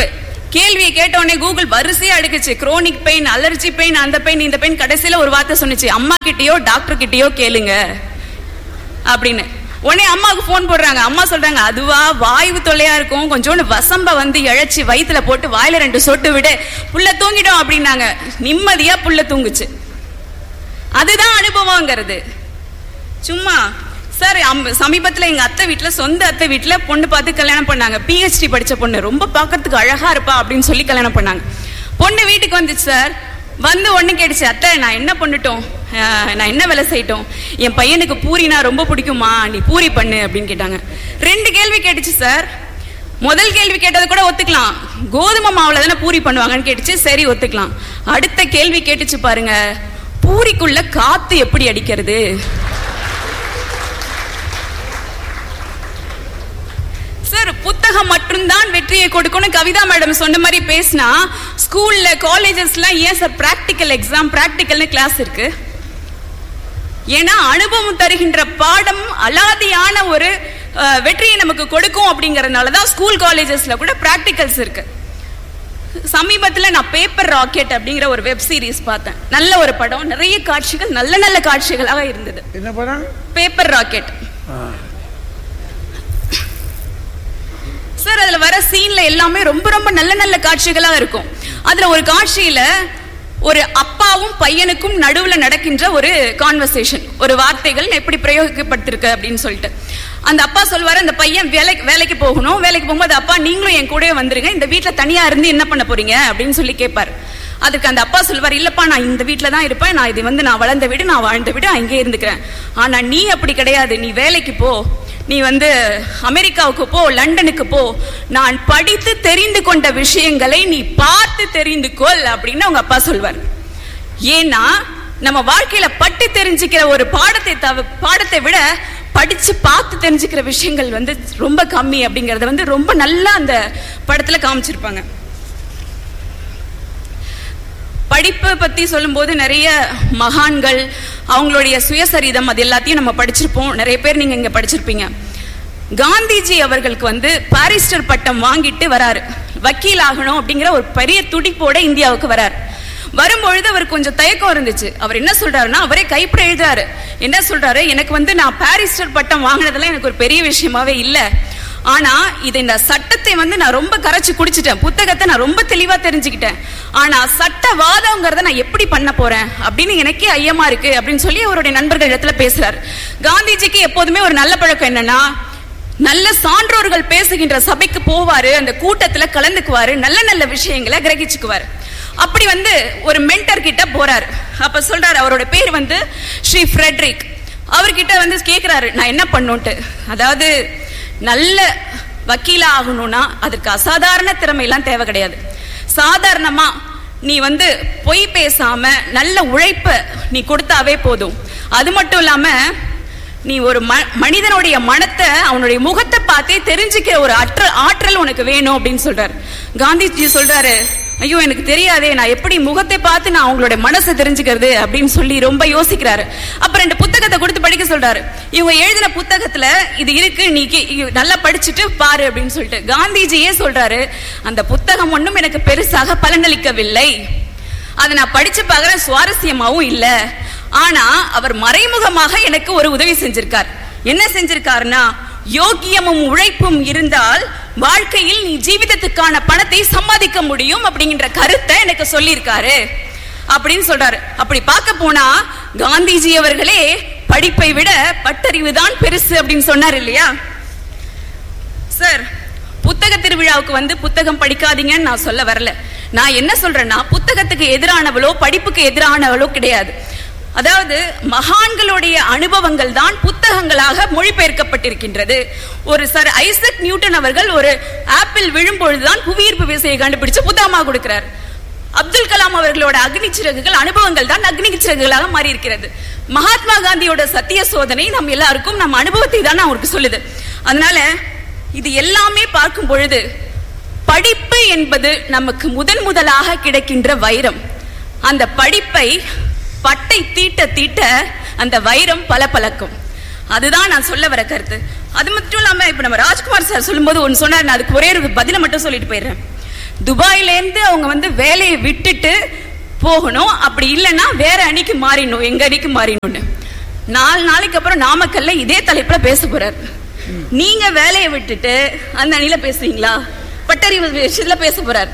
கேள்வியை கேட்ட உடனே கூகுள் வரிசையா அடுக்குச்சு. குரோனிக் பெயின், அலர்ஜி பெயின், அந்த பெயின், இந்த பெயின். கடைசியில ஒரு வார்த்தை சொன்னிச்சு, அம்மா கிட்டயோ டாக்டர் கிட்டயோ கேளுங்க அப்படின்னு. உடனே அம்மாவுக்கு போன் போடுறாங்க. அம்மா சொல்றாங்க, அதுவா வாயு தொல்லையா இருக்கும், கொஞ்சோண்டு வசம்ப வந்து இழைச்சி வயிற்றுல போட்டு வாயில 2 சொட்டு விடு, புள்ள தூங்கிடும் அப்படின்னாங்க. நிம்மதியா புள்ள தூங்குச்சு. அதுதான் அனுபவங்கிறது. சும்மா சார் சமீபத்தில் எங்க அத்தை வீட்டுல, சொந்த அத்தை வீட்டுல பொண்ணு பார்த்து கல்யாணம் பண்ணாங்க. PhD படிச்ச பொண்ணு, ரொம்ப பார்க்கறதுக்கு அழகா இருப்பா அப்படின்னு சொல்லி கல்யாணம் பண்ணாங்க. பொண்ணு வீட்டுக்கு வந்துச்சு சார். வந்து ஒண்ணு கேட்டுச்சு, அத்தை நான் என்ன பண்ணட்டும், நான் என்ன வேலை செய்யட்டும், என் பையனுக்கு பூரினா ரொம்ப பிடிக்குமா, நீ பூரி பண்ணு அப்படின்னு கேட்டாங்க. 2 கேள்வி கேட்டுச்சு சார். முதல் கேள்வி கேட்டது கூட ஒத்துக்கலாம், கோதுமை மாவுல தானே பூரி பண்ணுவாங்கன்னு கேட்டுச்சு, சரி ஒத்துக்கலாம். அடுத்த கேள்வி கேட்டுச்சு பாருங்க, பூரிக்குள்ள காத்து எப்படி அடிக்கிறது. சார் புத்தகம் மட்டும்தான் வெற்றியை கொடுக்கணும் கவிதா மேடம் சொன்ன மாதிரி பேசினா, ஸ்கூல்ல காலேஜஸ்லாம் ஏன் சார் பிராக்டிக்கல் எக்ஸாம், பிராக்டிக்கல்னு கிளாஸ் இருக்கு? ஏன்னா அனுபவம் தருகின்ற பாடம் அலாதியான ஒரு வெற்றியை நமக்கு கொடுக்கும் அப்படிங்கறதுனாலதான் ஸ்கூல் காலேஜஸ்ல கூட பிராக்டிகல்ஸ் இருக்கு. சமீபத்தில் நான் பேப்பர் ராக்கெட் அப்படிங்கிற ஒரு வெப் சீரிஸ் பார்த்தேன். நல்ல ஒரு படம், நிறைய காட்சிகள் நல்ல நல்ல காட்சிகளாக இருந்தது. என்ன படம்? Paper rocket. சார் அதுல வர சீன்ல எல்லாமே ரொம்ப ரொம்ப நல்ல நல்ல காட்சிகளா இருக்கும். அதுல ஒரு காட்சியில ஒரு அப்பாவும் பையனுக்கும் நடுவுல நடக்கின்ற ஒரு கான்வர்சேஷன், ஒரு வார்த்தைகள் எப்படி பிரயோகிக்கப்பட்டிருக்கு அப்படின்னு சொல்லிட்டு அந்த அப்பா சொல்வாரு, அந்த பையன் வேலைக்கு போகணும், வேலைக்கு போகும்போது அப்பா நீங்களும் என் கூடவே வந்துருங்க, இந்த வீட்டுல தனியா இருந்து என்ன பண்ண போறீங்க அப்படின்னு சொல்லி கேட்பாரு. அதுக்கு அந்த அப்பா சொல்வார், இல்லப்பா நான் இந்த வீட்டுல தான் இருப்பேன், நான் இது வந்து நான் வளர்ந்த வீடு, நான் வாழ்ந்த வீடு, அங்கே இருந்துக்கிறேன். ஆனா நீ அப்படி கிடையாது, நீ வேலைக்கு போ, நீ வந்து அமெரிக்காவுக்கு போ, லண்டனுக்கு போ, நான் படித்து தெரிந்து கொண்ட விஷயங்களை நீ பார்த்து தெரிந்து கொள் அப்படின்னு அவங்க அப்பா சொல்வார். ஏன்னா நம்ம வாழ்க்கையில பட்டு தெரிஞ்சுக்கிற ஒரு பாடத்தை விட படிச்சு பார்த்து தெரிஞ்சுக்கிற விஷயங்கள் வந்து ரொம்ப கம்மி அப்படிங்கறத வந்து ரொம்ப நல்லா அந்த படத்துல காமிச்சிருப்பாங்க. படிப்பை பத்தி சொல்லும் போது நிறைய மகான்கள் அவங்களுடைய சுயசரிதம் அது எல்லாத்தையும் நம்ம படிச்சிருப்போம். நிறைய பேர் நீங்க இங்க படிச்சிருப்பீங்க. காந்திஜி அவர்களுக்கு வந்து பாரிஸ்டர் பட்டம் வாங்கிட்டு வராரு, வக்கீல் ஆகணும் அப்படிங்கிற ஒரு பெரிய துடிப்போட இந்தியாவுக்கு வராரு. வரும்பொழுது அவர் கொஞ்சம் தயக்கம் இருந்துச்சு. அவர் என்ன சொல்றாருன்னா, அவரே கைப்பட எழுதுறாரு. என்ன சொல்றாரு, எனக்கு வந்து நான் பாரிஸ்டர் பட்டம் வாங்கினதெல்லாம் எனக்கு ஒரு பெரிய விஷயமாவே இல்லை, ஆனா இது இந்த சட்டத்தை வந்து நான் ரொம்ப கரைச்சு குடிச்சிட்டேன், புத்தகத்தை நான் ரொம்ப தெளிவா தெரிஞ்சுக்கிட்டேன், ஆனா சட்டவாதம்ங்கிறத நான் எப்படி பண்ண போறேன் அப்படின்னு எனக்கே ஐயமா இருக்கு அப்படின்னு சொல்லி அவருடைய நண்பர்கள் இடத்துல பேசுறாரு. காந்திஜிக்கு எப்போதுமே ஒரு நல்ல பழக்கம் என்னன்னா, நல்ல சான்றோர்கள் பேசுகின்ற சபைக்கு போவாரு, அந்த கூட்டத்துல கலந்துக்குவாரு, நல்ல நல்ல விஷயங்களை கிரகிச்சுக்குவாரு. அப்படி வந்து ஒரு மென்டர் கிட்ட போறாரு. அப்ப சொல்றாரு, அவரோட பேர் வந்து ஸ்ரீ ஃப்ரெட்ரிக். அவர்கிட்ட வந்து கேக்குறாரு, நான் என்ன பண்ணுன்ட்டு. அதாவது நல்ல வக்கீலா ஆகணும்னா அதுக்கு அசாதாரண திறமை எல்லாம் தேவை கிடையாது. சாதாரணமா நீ வந்து பொய் பேசாம நல்ல உழைப்ப நீ கொடுத்தாவே போதும். அது மட்டும் இல்லாம நீ ஒரு மனிதனுடைய மனத்தை, அவனுடைய முகத்தை பார்த்தே தெரிஞ்சுக்கிற ஒரு ஆற்றல் உனக்கு வேணும் அப்படின்னு சொல்றாரு. காந்திஜி சொல்றாரு, ஐயோ எனக்கு தெரியாதே, நான் எப்படி முகத்தை பார்த்து நான் அவங்களுடைய மனசை தெரிஞ்சுக்கிறது அப்படின்னு சொல்லி ரொம்ப யோசிக்கிறாரு. அப்ப 2 புத்தகத்தை கொடுத்து படிக்க சொல்றாரு. இவங்க எழுதின புத்தகத்துல இது இருக்கு, நீ நல்லா படிச்சுட்டு பாரு அப்படின்னு சொல்லிட்டு காந்திஜியே சொல்றாரு, அந்த புத்தகம் ஒன்றும் எனக்கு பெருசாக பலனளிக்கவில்லை, அதை நான் படிச்சு பார்க்கற சுவாரஸ்யமாவும் இல்ல, ஆனா அவர் மறைமுகமாக எனக்கு ஒரு உதவி செஞ்சிருக்கார். என்ன செஞ்சிருக்காருன்னா, யோக்கியமும் உழைப்பும் இருந்தால் வாழ்க்கையில் நீ ஜீவிதத்துக்கான பணத்தை சம்பாதிக்க முடியும் அப்படிங்கிற கருத்தை எனக்கு சொல்லியிருக்காரு அப்படின்னு சொல்றாரு. அப்படி பார்க்க போனா காந்திஜி அவர்களே படிப்பை விட பட்டறிவு தான் பெருசு அப்படின்னு சொன்னார் இல்லையா சார்? புத்தக திருவிழாவுக்கு வந்து புத்தகம் படிக்காதீங்கன்னு நான் சொல்ல வரல. நான் என்ன சொல்றேன்னா, புத்தகத்துக்கு எதிரானவளோ படிப்புக்கு எதிரானவளோ கிடையாது. அதாவது மகான்களுடைய அனுபவங்கள் தான் புத்தகங்களாக மொழிபெயர்க்கப்பட்டிருக்கின்றது. ஒரு சார் ஐசக் நியூட்டன் அவர்கள் ஒரு ஆப்பிள் விழும்பொழுதுதான் புவியீர்ப்பு விசையை கண்டுபிடிச்சு புத்தகமாக கொடுக்கிறார். அப்துல் கலாம் அவர்களோட அக்னி சிறகுகள் அனுபவங்கள் தான் அக்னி சிறகுகளாக மாறி இருக்கிறது. மகாத்மா காந்தியோட சத்திய சோதனை நம் எல்லாருக்கும் நம் அனுபவத்தை தான் அவருக்கு சொல்லுது. அதனால இது எல்லாமே பார்க்கும் பொழுது படிப்பு என்பது நமக்கு முதலாக கிடைக்கின்ற வைரம். அந்த படிப்பை பட்டை தீட்ட தீட்ட அந்த வைரம் பளபளக்கும். அதுதான் நான் சொல்ல வர கருத்து. அது மட்டும் இல்லாம இப்ப நம்ம ராஜ்குமார் சார் சொல்லும் போது ஒன்னு சொன்னார், நான் அதுக்கு ஒரே ஒரு பதில மட்டும் சொல்லிட்டு போயிடுறேன். துபாயிலேருந்து அவங்க வேலையை விட்டுட்டு போகணும், அப்படி இல்லைன்னா வேற அணிக்கு மாறிடணும், எங்க அணிக்கு மாறிடணும்னு. 4 நாளைக்கு அப்புறம் நாமக்கல்ல இதே தலைப்புல பேச போறாரு. நீங்க வேலையை விட்டுட்டு அந்த அணில பேசுறீங்களா? பட்டறிவு விஷயத்துல பேச போறாரு.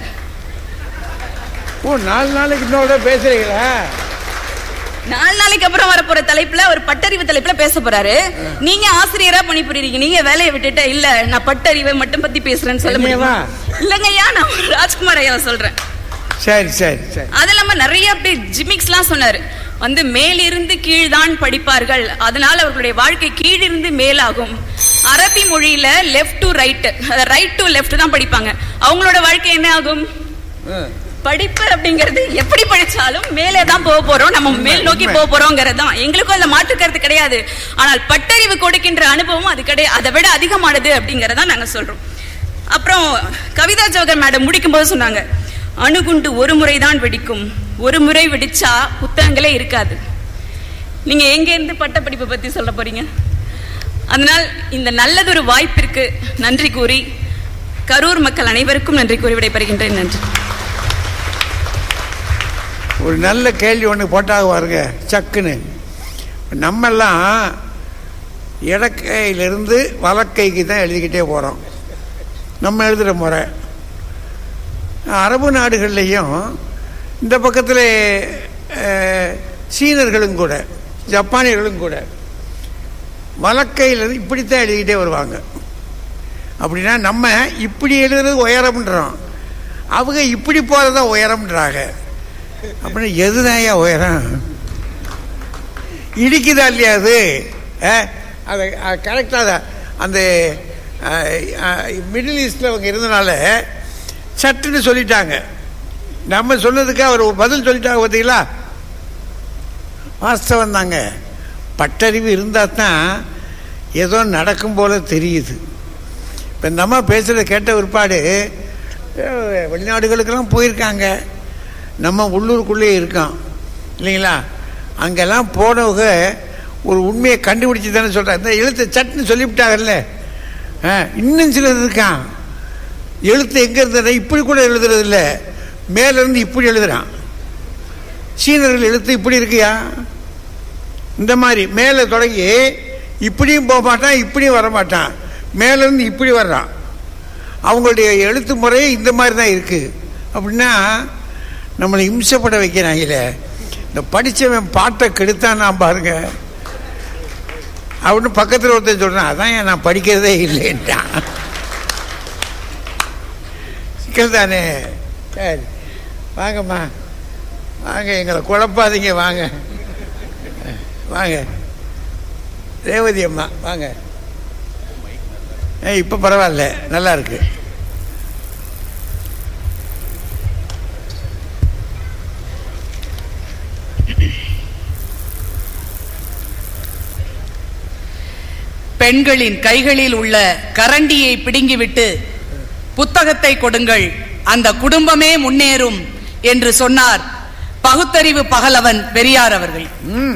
4 நாளைக்கு இன்னொரு பேசுறீங்களா? 4 நாளைக்கு அப்புறம் வரப்போற தலைப்புல ஒரு பட்டறிவு தலைப்புல பேச போறாரு. நீங்க ஆசிரியரா பணிபுரியுறீங்க, நீங்க வேலையை விட்டுட்டு இல்ல நான் பட்டறிவை மட்டும் பத்தி பேசுறேன்னு சொல்ல முடியுமா? இல்லங்க ஐயா, நான் ராஜ்குமார் ஐயா சொல்றேன். சரி சரி சரி. அது இல்லாம நிறைய அப்படி ஜிமிக்ஸ்லாம் சொன்னாரு. மேலிருந்து கீழ்தான் படிப்பார்கள், அதனால அவர்களுடைய வாழ்க்கை கீழிருந்து மேலாகும். அரபி மொழியில left to right, right to left தான் படிப்பாங்க. அவங்களோட வாழ்க்கை என்ன ஆகும்? படிப்பு அப்படிங்கிறது எப்படி படிச்சாலும் மேலே தான் போக போறோம், நம்ம மேல் நோக்கி போக போறோங்கிறது தான். எங்களுக்கும் அந்த மாற்று கருத்து கிடையாது. ஆனால் பட்டறிவு கொடுக்கின்ற அனுபவம் அது கிடையாது, அதை விட அதிகமானது அப்படிங்கறத நாங்க சொல்றோம். அப்புறம் கவிதா ஜோகர் மேடம் முடிக்கும் போது சொன்னாங்க, அணுகுண்டு ஒரு முறைதான் வெடிக்கும், ஒரு முறை வெடிச்சா புத்தகங்களே இருக்காது. நீங்க எங்க இருந்து பட்ட படிப்பு பத்தி சொல்ல போறீங்க? அதனால் இந்த நல்லதொரு வாய்ப்பிற்கு நன்றி கூறி கரூர் மக்கள் அனைவருக்கும் நன்றி கூறி விடைபெறுகின்றேன். நன்றி. ஒரு நல்ல கேள்வி ஒன்று போட்டாக பாருங்க சக்குன்னு. நம்மெல்லாம் இடக்கையிலிருந்து வலக்கைக்கு தான் எழுதிக்கிட்டே போகிறோம், நம்ம எழுதுகிற முறை. அரபு நாடுகள்லேயும் இந்த பக்கத்தில் சீனர்களும் கூட ஜப்பானியர்களும் கூட வலக்கையிலிருந்து இப்படித்தான் எழுதிக்கிட்டே வருவாங்க. அப்படின்னா நம்ம இப்படி எழுதுறது உயரம்ன்றோம், அவங்க இப்படி போகிறதா உயரம்ன்றாங்க. அப்படின்னா எதுதான் உயரம்? இடிக்குதா இல்லையா? அது கரெக்டாக அந்த மிடில் ஈஸ்டில் அவங்க இருந்தனால சட்டுன்னு சொல்லிட்டாங்க. நம்ம சொன்னதுக்கு அவர் பதில் சொல்லிட்டாங்க. பார்த்தீங்களா? வாஸ்தவம் தாங்க. பட்டறிவு இருந்தால் தான் ஏதோ நடக்கும் போல தெரியுது. இப்போ இந்த அம்மா பேசுகிறத கேட்ட பிற்பாடு வெளிநாடுகளுக்கெல்லாம் போயிருக்காங்க, நம்ம உள்ளூருக்குள்ளே இருக்கோம் இல்லைங்களா? அங்கெல்லாம் போனவங்க ஒரு உண்மையை கண்டுபிடிச்சி தானே சொல்கிறாங்க. இந்த எழுத்தை சட்டுன்னு சொல்லிவிட்டாங்கல்ல. இன்னும் சிலது இருக்கான், எழுத்து எங்கே இருந்தது இப்படி கூட எழுதுறது இல்லை, மேலேருந்து இப்படி எழுதுறான். சீனர்கள் எழுத்து இப்படி இருக்கியா? இந்த மாதிரி மேலே தொடங்கி இப்படியும் போக மாட்டான், இப்படியும் வரமாட்டான், மேலேருந்து இப்படி வர்றான். அவங்களுடைய எழுத்து முறையே இந்த மாதிரி தான் இருக்குது. அப்படின்னா நம்மளை இம்சப்பட வைக்கிறாங்களே. இந்த படித்தவன் பாட்டை கெடுத்தான் நான் பாருங்க அப்படின்னு பக்கத்தில் ஒருத்தர் சொல்கிறான், அதான் ஏன் நான் படிக்கிறதே இல்லைன்ட்டான். சிக்கல் தானே. சரி வாங்கம்மா வாங்க, எங்களை குழப்பாதீங்க, வாங்க வாங்க. ரேவதி அம்மா வாங்க. இப்போ பரவாயில்ல, நல்லா இருக்கு. பெண்களின் கைகளில் உள்ள கரண்டியை பிடுங்கிவிட்டு புத்தகத்தை கொடுங்கள், அந்த குடும்பமே முன்னேறும் என்று சொன்னார் பகுத்தறிவு பகலவன் பெரியார் அவர்கள்.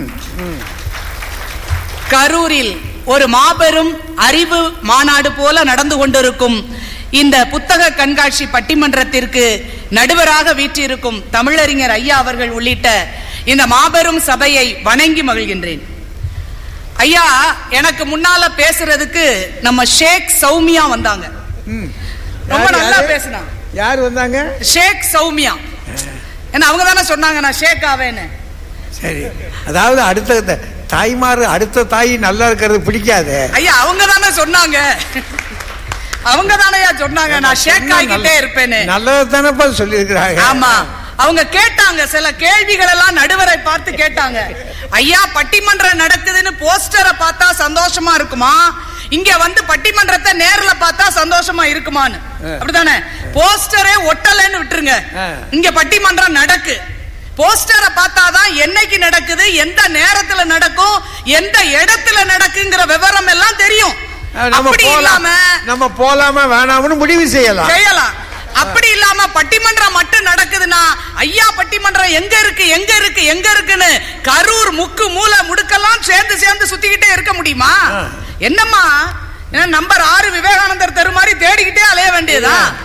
கரூரில் ஒரு மாபெரும் அறிவு மாநாடு போல நடந்து கொண்டிருக்கும் இந்த புத்தக கண்காட்சி பட்டிமன்றத்திற்கு நடுவராக வீற்றிருக்கும் தமிழறிஞர் ஐயா அவர்கள் உள்ளிட்ட இந்த மாபெரும் சபையை வணங்கி மகிழ்கின்றேன். ஐயா, எனக்கு முன்னால பேசுறதுக்கு நம்ம ஷேக் சௌமியா வந்தாங்க. ரொம்ப நல்லா பேசினா. யார் வந்தாங்க? ஷேக் சௌமியா. ஏன்னா அவங்க தானே சொன்னாங்க நான் ஷேக் ஆவேன்னு. சரி, அதாவது அடுத்த தாய்மாரு அடுத்த தாய் நல்லா இருக்கிறது பிடிக்காது. ஐயா அவங்க தானே சொன்னாங்க, அவங்க தானே சொன்னாங்க நான் ஷேக் ஆகிட்டே இருப்பேன்னு. நல்லது தானப்பா சொல்லி இருக்கிறாங்க. ஆமா, அவங்க கேட்டாங்க, சில கேள்விகள் எல்லாம் நடுவரை பார்த்து கேட்டாங்க. ஐயா, பட்டிமன்றம் நடக்குதுன்னு போஸ்டரை பார்த்தா சந்தோஷமா இருக்குமா, இங்க வந்து பட்டிமன்றத்தை நேர்ல பார்த்தா சந்தோஷமா இருக்குமான்னு? அப்படித்தானே? போஸ்டரே ஒட்டலன்னு விட்டுருங்க, இங்க பட்டிமன்றம் நடக்கு. போஸ்டரை பார்த்தாதான் என்னைக்கு நடக்குது, எந்த நேரத்துல நடக்கும், எந்த இடத்துல நடக்குங்கிற விவரம் எல்லாம் தெரியும். அப்படி இல்லாம நம்ம போலாமா வேணாம்னு முடிவு செய்யலாம். அப்படி இல்லாம பட்டிமன்றம் மட்டும் நடக்குதுன்னா, ஐயா பட்டிமன்றம் எங்க இருக்கு எங்க இருக்கு எங்க இருக்குன்னு கரூர் முக்கு மூல முடுக்கெல்லாம் சேர்ந்து சுத்திக்கிட்டே இருக்க முடியுமா? என்னம்மா, நம்பர் 6 விவேகானந்தர் தெரு மாதிரி தேடிக்கிட்டே அலைய வேண்டியதா?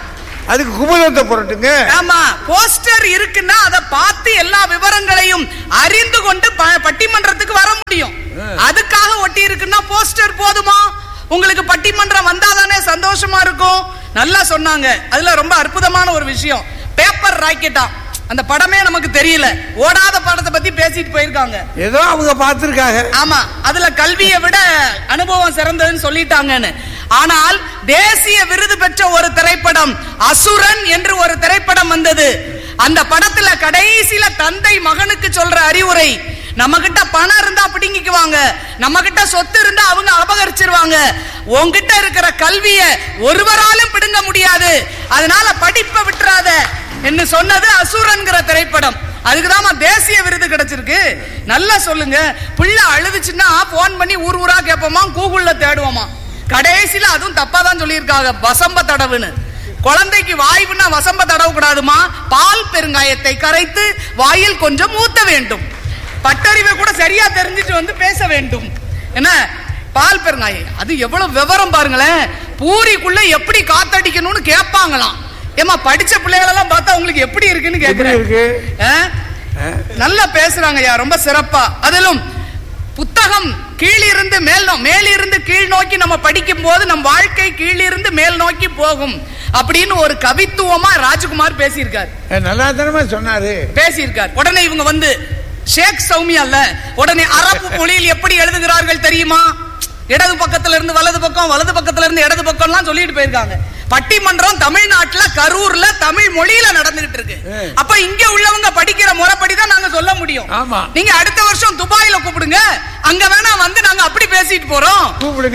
அதுக்கு குமுதத்தை புரட்டுங்க. ஆமா, போஸ்டர் இருக்குன்னா அதை பார்த்து எல்லா விவரங்களையும் அறிந்து கொண்டு பட்டிமன்றத்துக்கு வர முடியும். அதுக்காக ஒட்டி இருக்குன்னா போஸ்டர் போதுமா? உங்களுக்கு பட்டிமன்றம் வந்தாதானே சந்தோஷமா இருக்கும். நல்லா சொன்னாங்க. அதுல ரொம்ப அற்புதமான ஒரு விஷயம், பேப்பர் ராக்கெட்டா. அந்த படமே நமக்கு தெரியல, ஓடாத படத்தை பத்தி பேசிட்டு போயிருக்காங்க. ஏதோ அவங்க பார்த்திருக்காங்க. ஆமா, அதுல கல்வியை விட அனுபவம் சிறந்ததுன்னு சொல்லிட்டாங்கன்னு. ஆனால் தேசிய விருது பெற்ற ஒரு திரைப்படம் அசுரன் என்று ஒரு திரைப்படம் வந்தது. அந்த படத்துல கடைசியில தந்தை மகனுக்கு சொல்ற அறிவுரை, நம்ம கிட்ட பணம் இருந்தா பிடிங்கிக்குவாங்க, நம்ம கிட்ட சொத்து இருந்தா அவங்க அபகரிச்சிருவாங்க, உங்ககிட்ட இருக்கிற கல்விய ஒருவராலும் பிடுங்க முடியாது, அதனால படிப்பை விட்டுறாத என்று சொன்னது அசுரன்கிற திரைப்படம். அதுக்குதான் தேசிய விருது கிடைச்சிருக்கு. நல்லா சொல்லுங்க. பிள்ளை அழுதுச்சுன்னா போன் பண்ணி ஊர் ஊரா கேட்போமா, கூகுள்ல தேடுவோமா? கடைசியில அதுவும் தப்பா தான் சொல்லியிருக்காங்க, வசம்ப தடவுன்னு. குழந்தைக்கு வாய்வுன்னா வசம்ப தடவு கூடாதுமா, பால் பெருங்காயத்தை கரைத்து வாயில் கொஞ்சம் ஊத்த வேண்டும். பட்டறிவை கூட சரியா தெரிஞ்சுட்டு வந்து பேச வேண்டும். என்ன பால் பெருங்காயம், அது எவ்வளவு விவரம் பாருங்களேன். பூரிக்குள்ள எப்படி காத்தடிக்கணும்னு கேட்பாங்களாம். ஏமா படிச்ச பிள்ளைகளெல்லாம் பார்த்தா உங்களுக்கு எப்படி இருக்குன்னு கேக்குறேன். நல்லா பேசுறாங்க, ரொம்ப சிறப்பா. அதிலும் புத்தகம் கீழிருந்து மேலிருந்து கீழ் நோக்கி நம்ம படிக்கும் போது நம் வாழ்க்கை கீழிருந்து மேல் நோக்கி போகும் அப்படின்னு ஒரு கவித்துவமா ராஜ்குமார் பேசியிருக்காரு. நல்லா தானமா சொன்னாரு, பேசியிருக்கார். உடனே இவங்க வந்து ஷேக் சௌமியா அல்ல, உடனே அரபு மொழியில் எப்படி எழுதுகிறார்கள் தெரியுமா? இடது பக்கத்துல இருந்து வலது பக்கம், வலது பக்கத்துல இருந்து இடது பக்கம்லாம் சொல்லிட்டு போயிருக்காங்க. பட்டிமன்றம் தமிழ்நாட்டுல கரூர்ல தமிழ் மொழியில நடந்துகிட்டு இருக்கு. அப்ப இங்க உள்ளவங்க படிக்கிற முறைப்படிதான் நாங்க சொல்ல முடியும். நீங்க அடுத்த வருஷம் துபாயில கூப்பிடுங்க, அங்க வேணா வந்து நாங்க அப்படி பேசிட்டு போறோம்.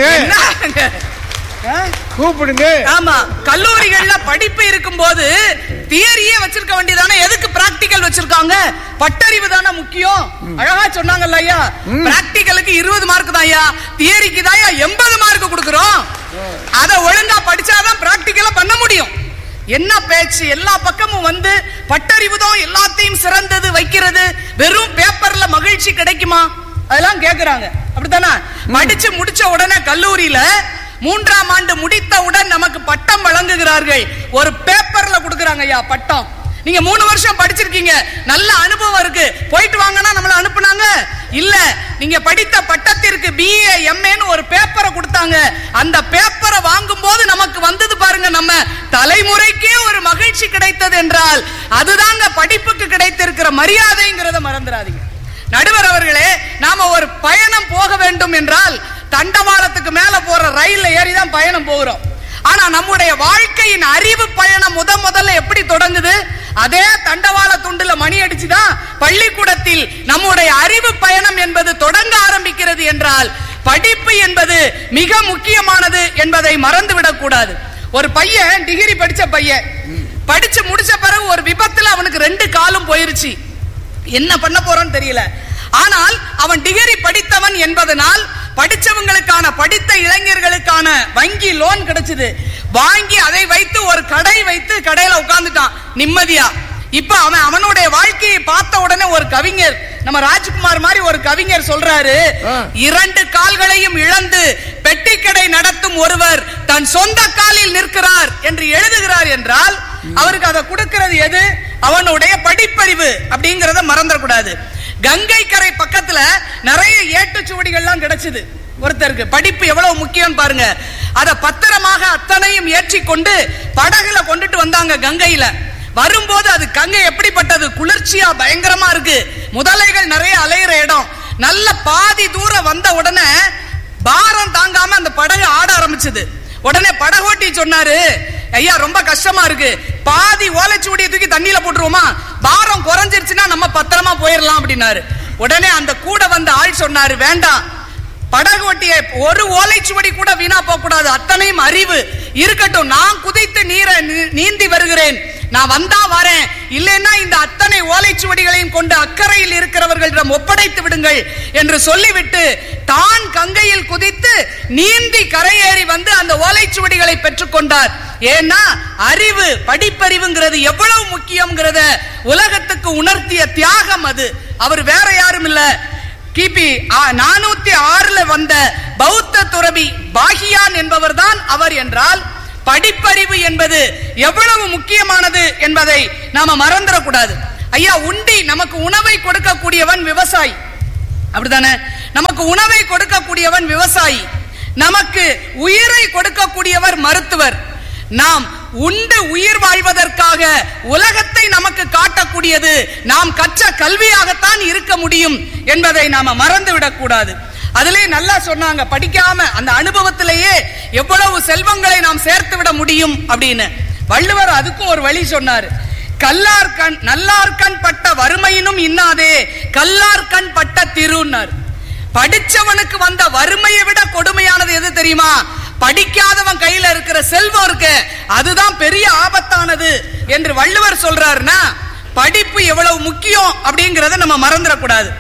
கூப்பிடுங்க. ஆமா, கல்லூரிகள்ல படிப்பு இருக்கும் போது தியரியே வச்சிருக்க வேண்டியதானே, எதுக்கு பிராக்டிகல் வச்சிருக்காங்க? பட்டறிவு தானே முக்கியம். அழகா சொன்னாங்கல்ல ஐயா, பிராக்டிகலுக்கு 20 மார்க் தான் ஐயா, தியரிக்கு தான் 80 மார்க் கொடுக்கிறோம். அத ஒழுங்கா படிச்சாதான் பிராக்டிகலா பண்ண முடியும். என்ன பேச்சு, எல்லா பக்கமும் வந்து பட்டறிவு தான் எல்லாத்தையும் சிறந்தது வைக்கிறது. வெறும் பேப்பர்ல மகிழ்ச்சி கிடைக்குமா? அதெல்லாம் கேக்குறாங்க. அப்படித்தானே? படிச்சு முடிச்ச உடனே கல்லூரியில 3ஆம் ஆண்டு முடித்தவுடன் நமக்கு பட்டம் வழங்குகிறார்கள். ஒரு பேப்பர்ல கொடுக்கறாங்க ஐயா பட்டம். நீங்க 3 வருஷம் படிச்சிருக்கீங்க, நல்ல அனுபவம் இருக்கு, போயிட்டு வாங்கன்னா நம்மள அனுப்புனாங்க இல்ல. நீங்க படித்த பட்டத்திற்கு BA MAன்னு ஒரு பேப்பரை கொடுத்தாங்க. அந்த பேப்பரை வாங்கும் போது நமக்கு வந்தது பாருங்க, நம்ம தலைமுறைக்கே ஒரு மகிழ்ச்சி கிடைத்தது என்றால் அதுதாங்க படிப்புக்கு கிடைத்திருக்கிற மரியாதைங்கிறத மறந்துடாதீங்க. நடுவர் அவர்களே, நாம ஒரு பயணம் போக வேண்டும் என்றால் தண்டவாளத்துக்கு மேல போற ரயில்ல ஏறி தான் பயணம் போகிறோம். ஆனா நம்முடைய வாழ்க்கையின் அறிவு பயணம் முதல்ல எப்படி தொடங்குது? அதே தண்டவாள துண்டுல மணி அடிச்சுதான் பள்ளிக்கூடத்தில் நம்முடைய அறிவு பயணம் என்பது தொடங்க ஆரம்பிக்கிறது என்றால் படிப்பு என்பது மிக முக்கியமானது என்பதை மறந்துவிடக் கூடாது. ஒரு பையன் டிகிரி படிச்ச பையன் படிச்சு முடிச்ச பிறகு ஒரு விபத்துல அவனுக்கு 2 காலும் போயிருச்சு. என்ன பண்ண போறான்னு தெரியல. ஆனால் அவன் டிகிரி படித்தவன் என்பதனால் படிச்சவங்களுக்கான, படித்த இளைஞர்களுக்கான வங்கி லோன் கிடைச்சது. வாங்கி அதை வைத்து ஒரு கடை வைத்து கடையில உட்கார்ந்துட்டான் நிம்மதியா. இப்ப அவனுடைய வாழ்க்கையை பார்த்த உடனே ஒரு கவிஞர், நம்ம ராஜ்குமார் மாதிரி ஒரு கவிஞர் சொல்றாரு, 2 கால்களையும் இழந்து பெட்டி கடை நடத்தும் ஒருவர் தன் சொந்த காலில் நிற்கிறார் என்று எழுதுகிறார் என்றால் அவருக்கு அதை கொடுக்கிறது எது? அவனுடைய படிப்பறிவு அப்படிங்கறத மறந்துடக்கூடாது. கங்கை கரை பக்கத்துல நிறைய ஏட்டுச்சுவடிகள்லாம் கிடைச்சது. ஒருத்தருக்கு படிப்பு எவ்வளவு முக்கியம் பாருங்க. அத பத்திரமாக அத்தனையும் ஏற்றி கொண்டு படகுல கொண்டுட்டு வந்தாங்க. கங்கையில வரும்போது அது கங்கை எப்படிப்பட்டது? குளிர்ச்சியா பயங்கரமா இருக்கு. முதலைகள் நிறைய அலையிற இடம். நல்ல பாதி தூரம் வந்த உடனே பாரம் தாங்காம அந்த படகு ஆட ஆரம்பிச்சது. உடனே படகோட்டி சொன்னாரு, ஐயா ரொம்ப கஷ்டமா இருக்கு, பாதி ஓலைச்சுவடியை தூக்கி தண்ணியில போட்டுருவோமா? பாரம் குறைஞ்சிருச்சுன்னா நம்ம பத்திரமா போயிடலாம் அப்படின்னாரு. உடனே அந்த கூட வந்த ஆள் சொன்னாரு, வேண்டாம், படகு ஓட்டிய ஒரு ஓலைச்சுவடி கூட வீணா போக கூடாது, அத்தனையும் அறிவு இருக்கட்டும், நான் குதித்து நீந்தி வருகிறேன், நான் வந்தா வரேன், இல்லைன்னா இந்த அத்தனை ஓலைச்சுவடிகளையும் கொண்டு அக்கறையில் இருக்கிறவர்களிடம் ஒப்படைத்து விடுங்கள் என்று சொல்லிவிட்டு தான் கங்கையில் குதித்து நீந்தி கரையேறி வந்து அந்த ஓலைச்சுவடிகளை பெற்றுக் கொண்டார். ஏன்னா அறிவு, படிப்பறிவுங்கிறது எவ்வளவு முக்கியம்ங்கிறத உலகத்துக்கு உணர்த்திய தியாகம் அது. அவர் வேற யாரும் இல்ல, கிபி 406 வந்த பௌத்த துறவி பாகியான் என்பவர் தான் அவர். என்றால் படிப்பறிவு என்பது எவ்வளவு முக்கியமானது என்பதை நாம மறந்துடக்கூடாது. ஐயா, உண்டி நமக்கு உணவை கொடுக்கக்கூடியவன் விவசாயி, அப்படித்தானே? நமக்கு உணவை கொடுக்கக்கூடியவன் விவசாயி, நமக்கு உயிரை கொடுக்கக்கூடியவர் மருத்துவர். நாம் உண்டு உயிர் வாழ்வதற்காக உலகத்தை நமக்கு காட்டக்கூடியது நாம் கற்ற கல்வியாகத்தான் இருக்க முடியும் என்பதை நாம மறந்துவிடக் கூடாது. அதிலே நல்லா சொன்னாங்க, படிக்காம அந்த அனுபவத்திலேயே எவ்வளவு செல்வங்களை நாம் சேர்த்து விட முடியும் அப்படின்னு. வள்ளுவர் அதுக்கும் ஒரு வழி சொன்னார். கல்லார்கண் நல்லார்கண் பட்ட வறுமையினும் இன்னாதே கல்லார்கண் பட்ட திருன்னார். படிச்சவனுக்கு வந்த வறுமையை விட கொடுமையானது எது தெரியுமா? படிக்காதவன் கையில இருக்கிற செல்வம் இருக்கு, அதுதான் பெரிய ஆபத்தானது என்று வள்ளுவர் சொல்றாருன்னா படிப்பு எவ்வளவு முக்கியம் அப்படிங்கறத நம்ம மறந்துடக்கூடாது.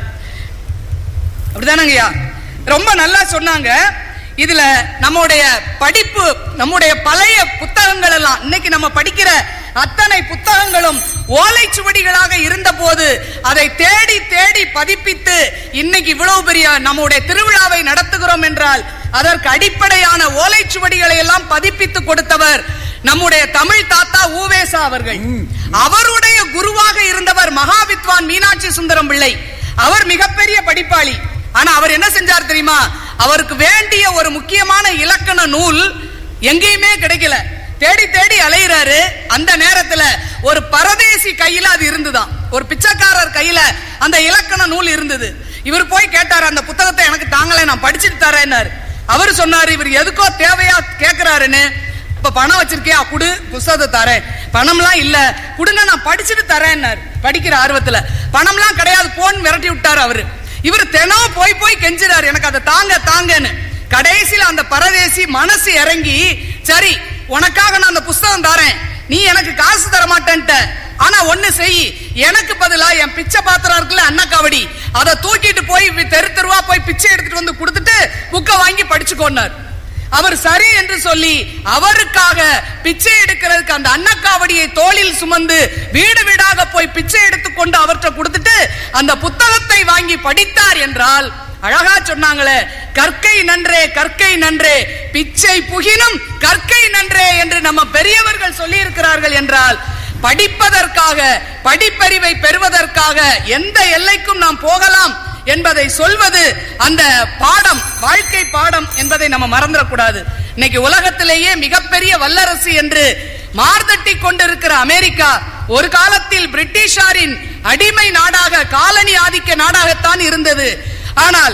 அப்படிதானங்கய்யா? ரொம்ப நல்லா சொன்னாங்க. இதுல நம்முடைய படிப்பு, நம்முடைய பழைய புத்தகங்கள் எல்லாம், இன்னைக்கு நம்ம படிக்கிற அத்தனை புத்தகங்களும் ஓலைச்சுவடிகளாக இருந்த போது அதை தேடி தேடி பதிப்பித்து இன்னைக்கு இவ்வளவு பெரிய நம்முடைய திருவிழாவை நடத்துகிறோம் என்றால் அதற்கு அடிப்படையான ஓலைச்சுவடிகளை எல்லாம் பதிப்பித்து கொடுத்தவர் நம்முடைய தமிழ் தாத்தா ஊவேசா அவர்கள். அவருடைய குருவாக இருந்தவர் மகாவித்வான் மீனாட்சி சுந்தரம் பிள்ளை. அவர் மிகப்பெரிய படிப்பாளி. ஆனா அவர் என்ன செஞ்சார் தெரியுமா? அவருக்கு வேண்டிய ஒரு முக்கியமான இலக்கண நூல் எங்கேயுமே கிடைக்கல. தேடி தேடி அலையிறாரு. அந்த நேரத்துல ஒரு பரதேசி கையில அது இருந்துதான், ஒரு பிச்சைக்காரர் கையில அந்த இலக்கண நூல் இருந்தது. இவர் போய் கேட்டாரு, அந்த புத்தகத்தை எனக்கு தாங்களே, நான் படிச்சுட்டு தரேன்னாரு. அவர் சொன்னாரு, இவர் எதுக்கோ தேவையா கேட்கிறாருன்னு. இப்ப பணம் வச்சிருக்கியா, குடு, புத்தகத்தை தரேன். பணம்லாம் இல்ல, குடுங்க, நான் படிச்சுட்டு தரேன்னாரு. படிக்கிற ஆர்வத்துல. பணம்லாம் கிடையாது, போன் விரட்டி விட்டாரு அவரு. இவர் தினம் போய் போய் கெஞ்சிறாரு, எனக்கு அதை தாங்க தாங்கன்னு. கடைசியில் அந்த பரதேசி மனசு இறங்கி, சரி உனக்காக நான் அந்த புஸ்தகம் தரேன், நீ எனக்கு காசு தர மாட்டேன்ட்ட, ஆனா ஒண்ணு செய், எனக்கு பதிலா என் பிச்சை பாத்திரம் இருக்குல்ல அன்னக்காவடி, அதை தூக்கிட்டு போய் தெரு தெருவா போய் பிச்சை எடுத்துட்டு வந்து கொடுத்துட்டு புக்க வாங்கி படிச்சுக்கோன்னார். அவர் சரி என்று சொல்லி அவருக்காக பிச்சை எடுக்கிறதுக்கு அந்த அன்னக்காவடியை தோளில் சுமந்து வீடு வீடாக போய் பிச்சை எடுத்துக்கொண்டு அவர்கிட்ட கொடுத்துட்டு அந்த புத்தகத்தை வாங்கி படித்தார் என்றால், அழகா சொன்னாங்களே, கற்கை நன்றே கற்கை நன்றே பிச்சை புகினும் கற்கை நன்றே என்று நம்ம பெரியவர்கள் சொல்லி இருக்கிறார்கள் என்றால், படிப்பதற்காக, படிப்பறிவை பெறுவதற்காக எந்த எல்லைக்கும் நாம் போகலாம் என்பதை சொல்வது அந்த பாடம், வாழ்க்கை பாடம் என்பதை நம்ம மறந்துடக்கூடாது. இன்னைக்கு உலகத்திலேயே மிகப்பெரிய வல்லரசு என்று மார்தட்டி கொண்டிருக்கிற அமெரிக்கா ஒரு காலத்தில் பிரிட்டிஷாரின் அடிமை நாடாக, காலனி ஆதிக்க நாடாகத்தான் இருந்தது. ஆனால்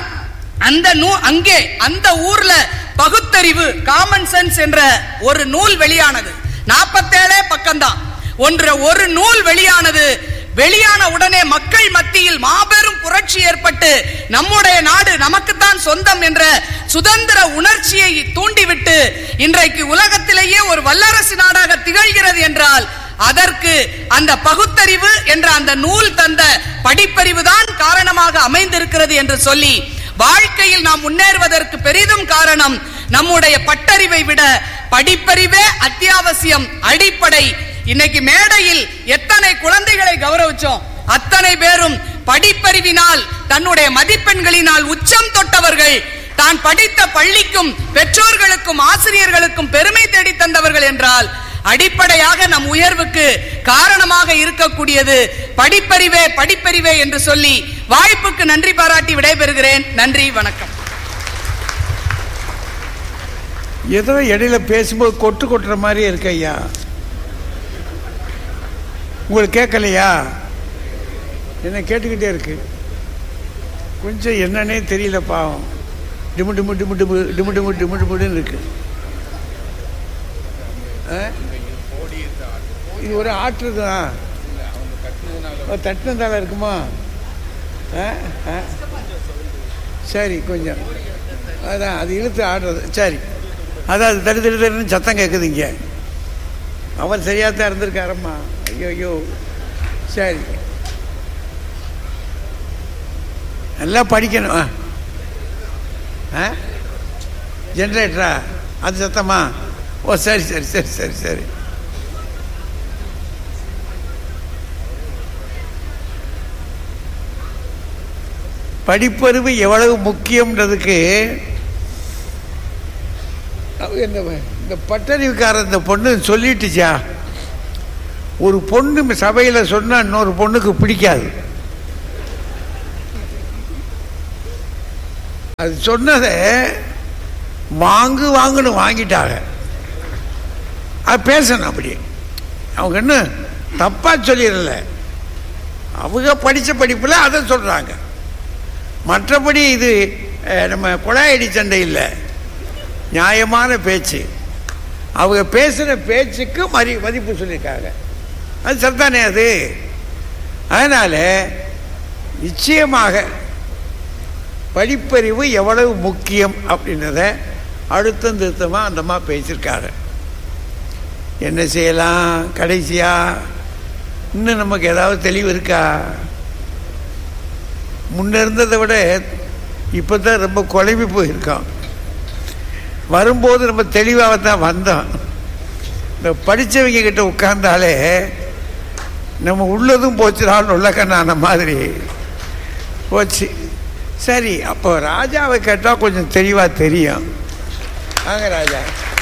அங்கே அந்த ஊர்ல பகுத்தறிவு, காமன் சென்ஸ் என்ற ஒரு நூல் வெளியானது. 47 பக்கம்தான். ஒரு நூல் வெளியானது. வெளியான உடனே மக்கள் மத்தியில் மாபெரும் புரட்சி ஏற்பட்டு நம்முடைய நாடு நமக்குத்தான் சொந்தம் என்ற சுதந்திர உணர்ச்சியை தூண்டிவிட்டு இன்றைக்கு உலகத்திலேயே ஒரு வல்லரசு நாடாக திகழ்கிறது என்றால் அதற்கு அந்த பகுத்தறிவு என்ற அந்த நூல் தந்த படிப்பறிவு தான் காரணமாக அமைந்திருக்கிறது என்று சொல்லி, வாழ்க்கையில் நாம் முன்னேறுவதற்கு பெரிதும் காரணம் நம்முடைய பட்டறிவை விட படிப்பறிவே அத்தியாவசியம், அடிப்படை. இன்னைக்கு மேடையில் எத்தனை குழந்தைகளை கௌரவிச்சோம், அத்தனை பேரும் படிப்பறிவினால், தன்னுடைய மதிப்பெண்களினால் உச்சம் தொட்டவர்கள், தான் படித்த பள்ளிக்கும் பெற்றோர்களுக்கும் ஆசிரியர்களுக்கும் பெருமை தேடி தந்தவர்கள் என்றால், அடிப்படையாக நம் உயர்வுக்கு காரணமாக இருக்கக்கூடியது படிப்பறிவே படிப்பறிவே என்று சொல்லி வாய்ப்புக்கு நன்றி பாராட்டி விடைபெறுகிறேன். நன்றி, வணக்கம். ஏதோ இடையில பேசும்போது கொட்டுற மாதிரி இருக்கு ஐயா, உங்களுக்கு கேட்கலையா? என்ன கேட்டுக்கிட்டே இருக்கு, கொஞ்சம் என்னன்னே தெரியல பாவம். டிமு டிமு டிமு டிமு டிமு டிமு டிமு டிமுன்னு இருக்கு. இது ஒரு ஆற்று தான், தட்டினதால இருக்குமா? சரி, கொஞ்சம் அதான் அது இழுத்து ஆடுறது. சரி, அதான் அது தடு தடு தடுன்னு சத்தம் கேட்குது இங்கே. அவர் சரியாகத்தான் இருந்திருக்காரம்மா. ஐயோ ஐயோ, சரி, நல்லா படிக்கணும். ஜென்ரேட்டரா அது சத்தமா? ஓ சரி சரி சரி சரி சரி. படிப்பறிவு எவ்வளவு முக்கியம்ன்றதுக்கு என்ன இந்த பட்டறிவுக்கார இந்த பொண்ணு சொல்லிட்டுச்சா? ஒரு பொண்ணு சபையில் சொன்னா இன்னொரு பொண்ணுக்கு பிடிக்காது. அது சொன்னதை வாங்குன்னு வாங்கிட்டாங்க. அது பேசணும். அப்படி அவங்க என்ன தப்பா சொல்லிடல, அவங்க படித்த படிப்பில் அதை சொல்றாங்க. மற்றபடி இது நம்ம கொடாயடி சண்டை இல்லை, நியாயமான பேச்சு. அவங்க பேசுகிற பேச்சுக்கு மதிப்பு சொல்லியிருக்காங்க. அது சரிதானே அது. அதனால் நிச்சயமாக படிப்பறிவு எவ்வளவு முக்கியம் அப்படின்றத அழுத்தம் திருத்தமாக அந்தமா பேசியிருக்காரு. என்ன செய்யலாம்? கடைசியா இன்னும் நமக்கு ஏதாவது தெளிவு இருக்கா? முன்ன இருந்ததை விட இப்போ தான் ரொம்ப குழம்பி போயிருக்கோம். வரும்போது நம்ம தெளிவாக தான் வந்தோம். இந்த படித்தவங்க கிட்ட உட்கார்ந்தாலே நம்ம உள்ளதும் போச்சுடான்னு உள்ள கண்ணான மாதிரி போச்சு. சரி, அப்போ ராஜாவை கேட்டால் கொஞ்சம் தெளிவாக தெரியும். வாங்க ராஜா.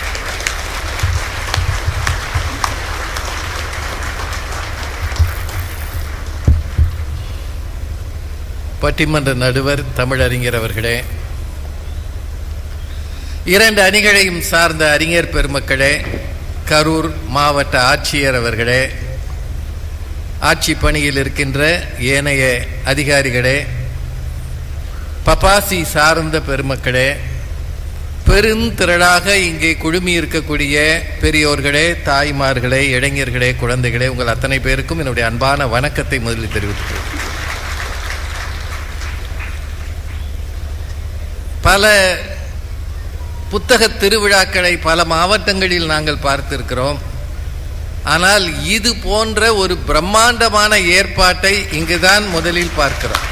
பட்டிமன்ற நடுவர் தமிழறிஞர் அவர்களே, இரண்டு அணிகளையும் சார்ந்த அறிஞர் பெருமக்களே, கரூர் மாவட்ட ஆட்சியர் அவர்களே, ஆட்சி பணியில் இருக்கின்ற ஏனைய அதிகாரிகளே, பப்பாசி சார்ந்த பெருமக்களே, பெருந்திரளாக இங்கே குழுமி இருக்கக்கூடிய பெரியோர்களே, தாய்மார்களே, இளைஞர்களே, குழந்தைகளே, உங்கள் அத்தனை பேருக்கும் என்னுடைய அன்பான வணக்கத்தை முதலில் தெரிவித்துக்கிறேன். பல புத்தக திருவிழாக்களை பல மாவட்டங்களில் நாங்கள் பார்த்திருக்கிறோம். ஆனால் இது போன்ற ஒரு பிரம்மாண்டமான ஏற்பாட்டை இங்குதான் முதலில் பார்க்கிறோம்.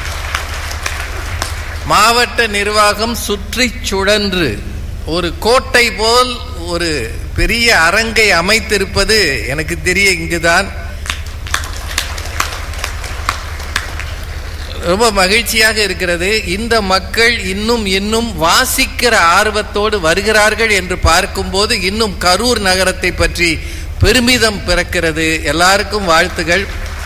மாவட்ட நிர்வாகம் சுற்றி சுழன்று ஒரு கோட்டை போல் ஒரு பெரிய அரங்கை அமைத்திருப்பது எனக்கு தெரிய இங்குதான். ரொம்ப மகிழ்ச்சியாக இருக்கிறது. இந்த மக்கள் இன்னும் வாசிக்கிற ஆர்வத்தோடு வருகிறார்கள் என்று பார்க்கும்போது இன்னும் கரூர் நகரத்தை பற்றி பெருமிதம் பிறக்கிறது. எல்லாருக்கும் வாழ்த்துகள்.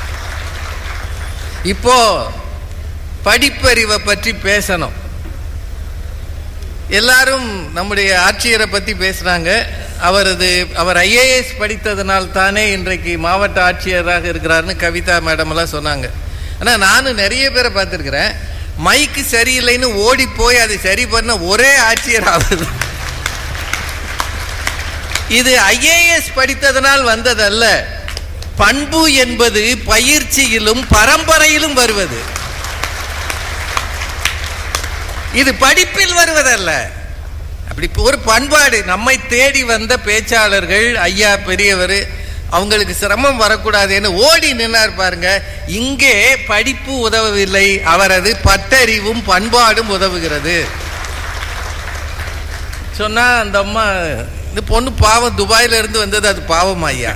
இப்போ படிப்பறிவை பற்றி பேசணும். எல்லாரும் நம்முடைய ஆட்சியரை பற்றி பேசுறாங்க. அவர் IAS படித்ததனால் தானே இன்றைக்கு மாவட்ட ஆட்சியராக இருக்கிறாருன்னு கவிதா மேடம் எல்லாம் சொன்னாங்க. ஆனால் நானும் நிறைய பேரை பார்த்துருக்கிறேன், மைக்கு சரியில்லைன்னு ஓடி போய் அதை சரி பண்ண ஒரே ஆட்சியர் ஆகுது. இது IAS படித்ததனால் வந்ததல்ல. பண்பு என்பது பயிற்சியிலும் பரம்பரையிலும் வருவது. இது படிப்பில் வருவதல்ல. அப்படி ஒரு பண்பாடு. நம்மை தேடி வந்த பேச்சாளர்கள், ஐயா பெரியவர், அவங்களுக்கு சிரமம் வரக்கூடாதுன்னு ஓடி நின்னார் பாருங்க. இங்கே படிப்பு உதவவில்லை, அவரது பட்டறிவும் பண்பாடும் உதவுகிறது. சொன்னா அந்த அம்மா, இந்த பொண்ணு பாவம், துபாயில இருந்து வந்தது, அது பாவம் ஐயா.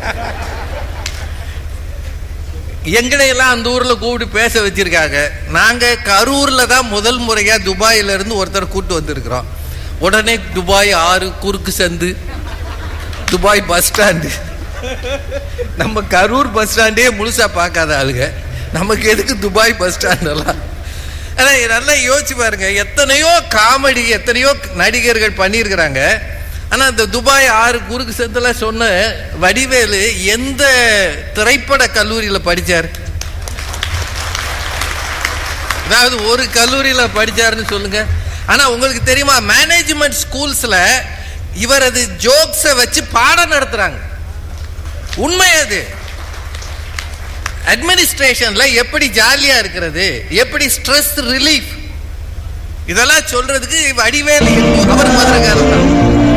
எங்களையெல்லாம் அந்த ஊர்ல கூப்பிட்டு பேச வச்சிருக்காங்க. நாங்க கரூர்ல தான் முதல் முறையா துபாயில இருந்து ஒருத்தர் கூப்பிட்டு வந்திருக்கிறோம். உடனே துபாய் 6 குறுக்கு சந்து, துபாய் பஸ் ஸ்டாண்டு. நம்ம கரூர் பஸ் ஸ்டாண்டே முழுசா பார்க்காத ஆளுங்க, நமக்கு எதுக்கு துபாய் பஸ் ஸ்டாண்ட் எல்லாம்? நல்லா யோசிச்சு பாருங்க. எத்தனையோ காமெடி, எத்தனையோ நடிகர்கள் பண்ணியிருக்கிறாங்க. ஆனா இந்த துபாய் 6 குறுக்கு சந்துல சொன்ன வடிவேலு எந்த திரைப்பட கல்லூரியில படிச்சார்? அதாவது ஒரு கல்லூரியில படிச்சாருன்னு சொல்லுங்க. ஆனா உங்களுக்கு தெரியுமா, மேனேஜ்மெண்ட் ஸ்கூல்ஸ்ல இவரது ஜோக்ஸை வச்சு பாடம் நடத்துறாங்க. உண்மை அது. அட்மினிஸ்ட்ரேஷன்ல எப்படி ஜாலியா இருக்கிறது, எப்படி ஸ்ட்ரெஸ் ரிலீஃப், இதெல்லாம் சொல்றதுக்கு வடிவேலு அவர் மதுரகாரன்.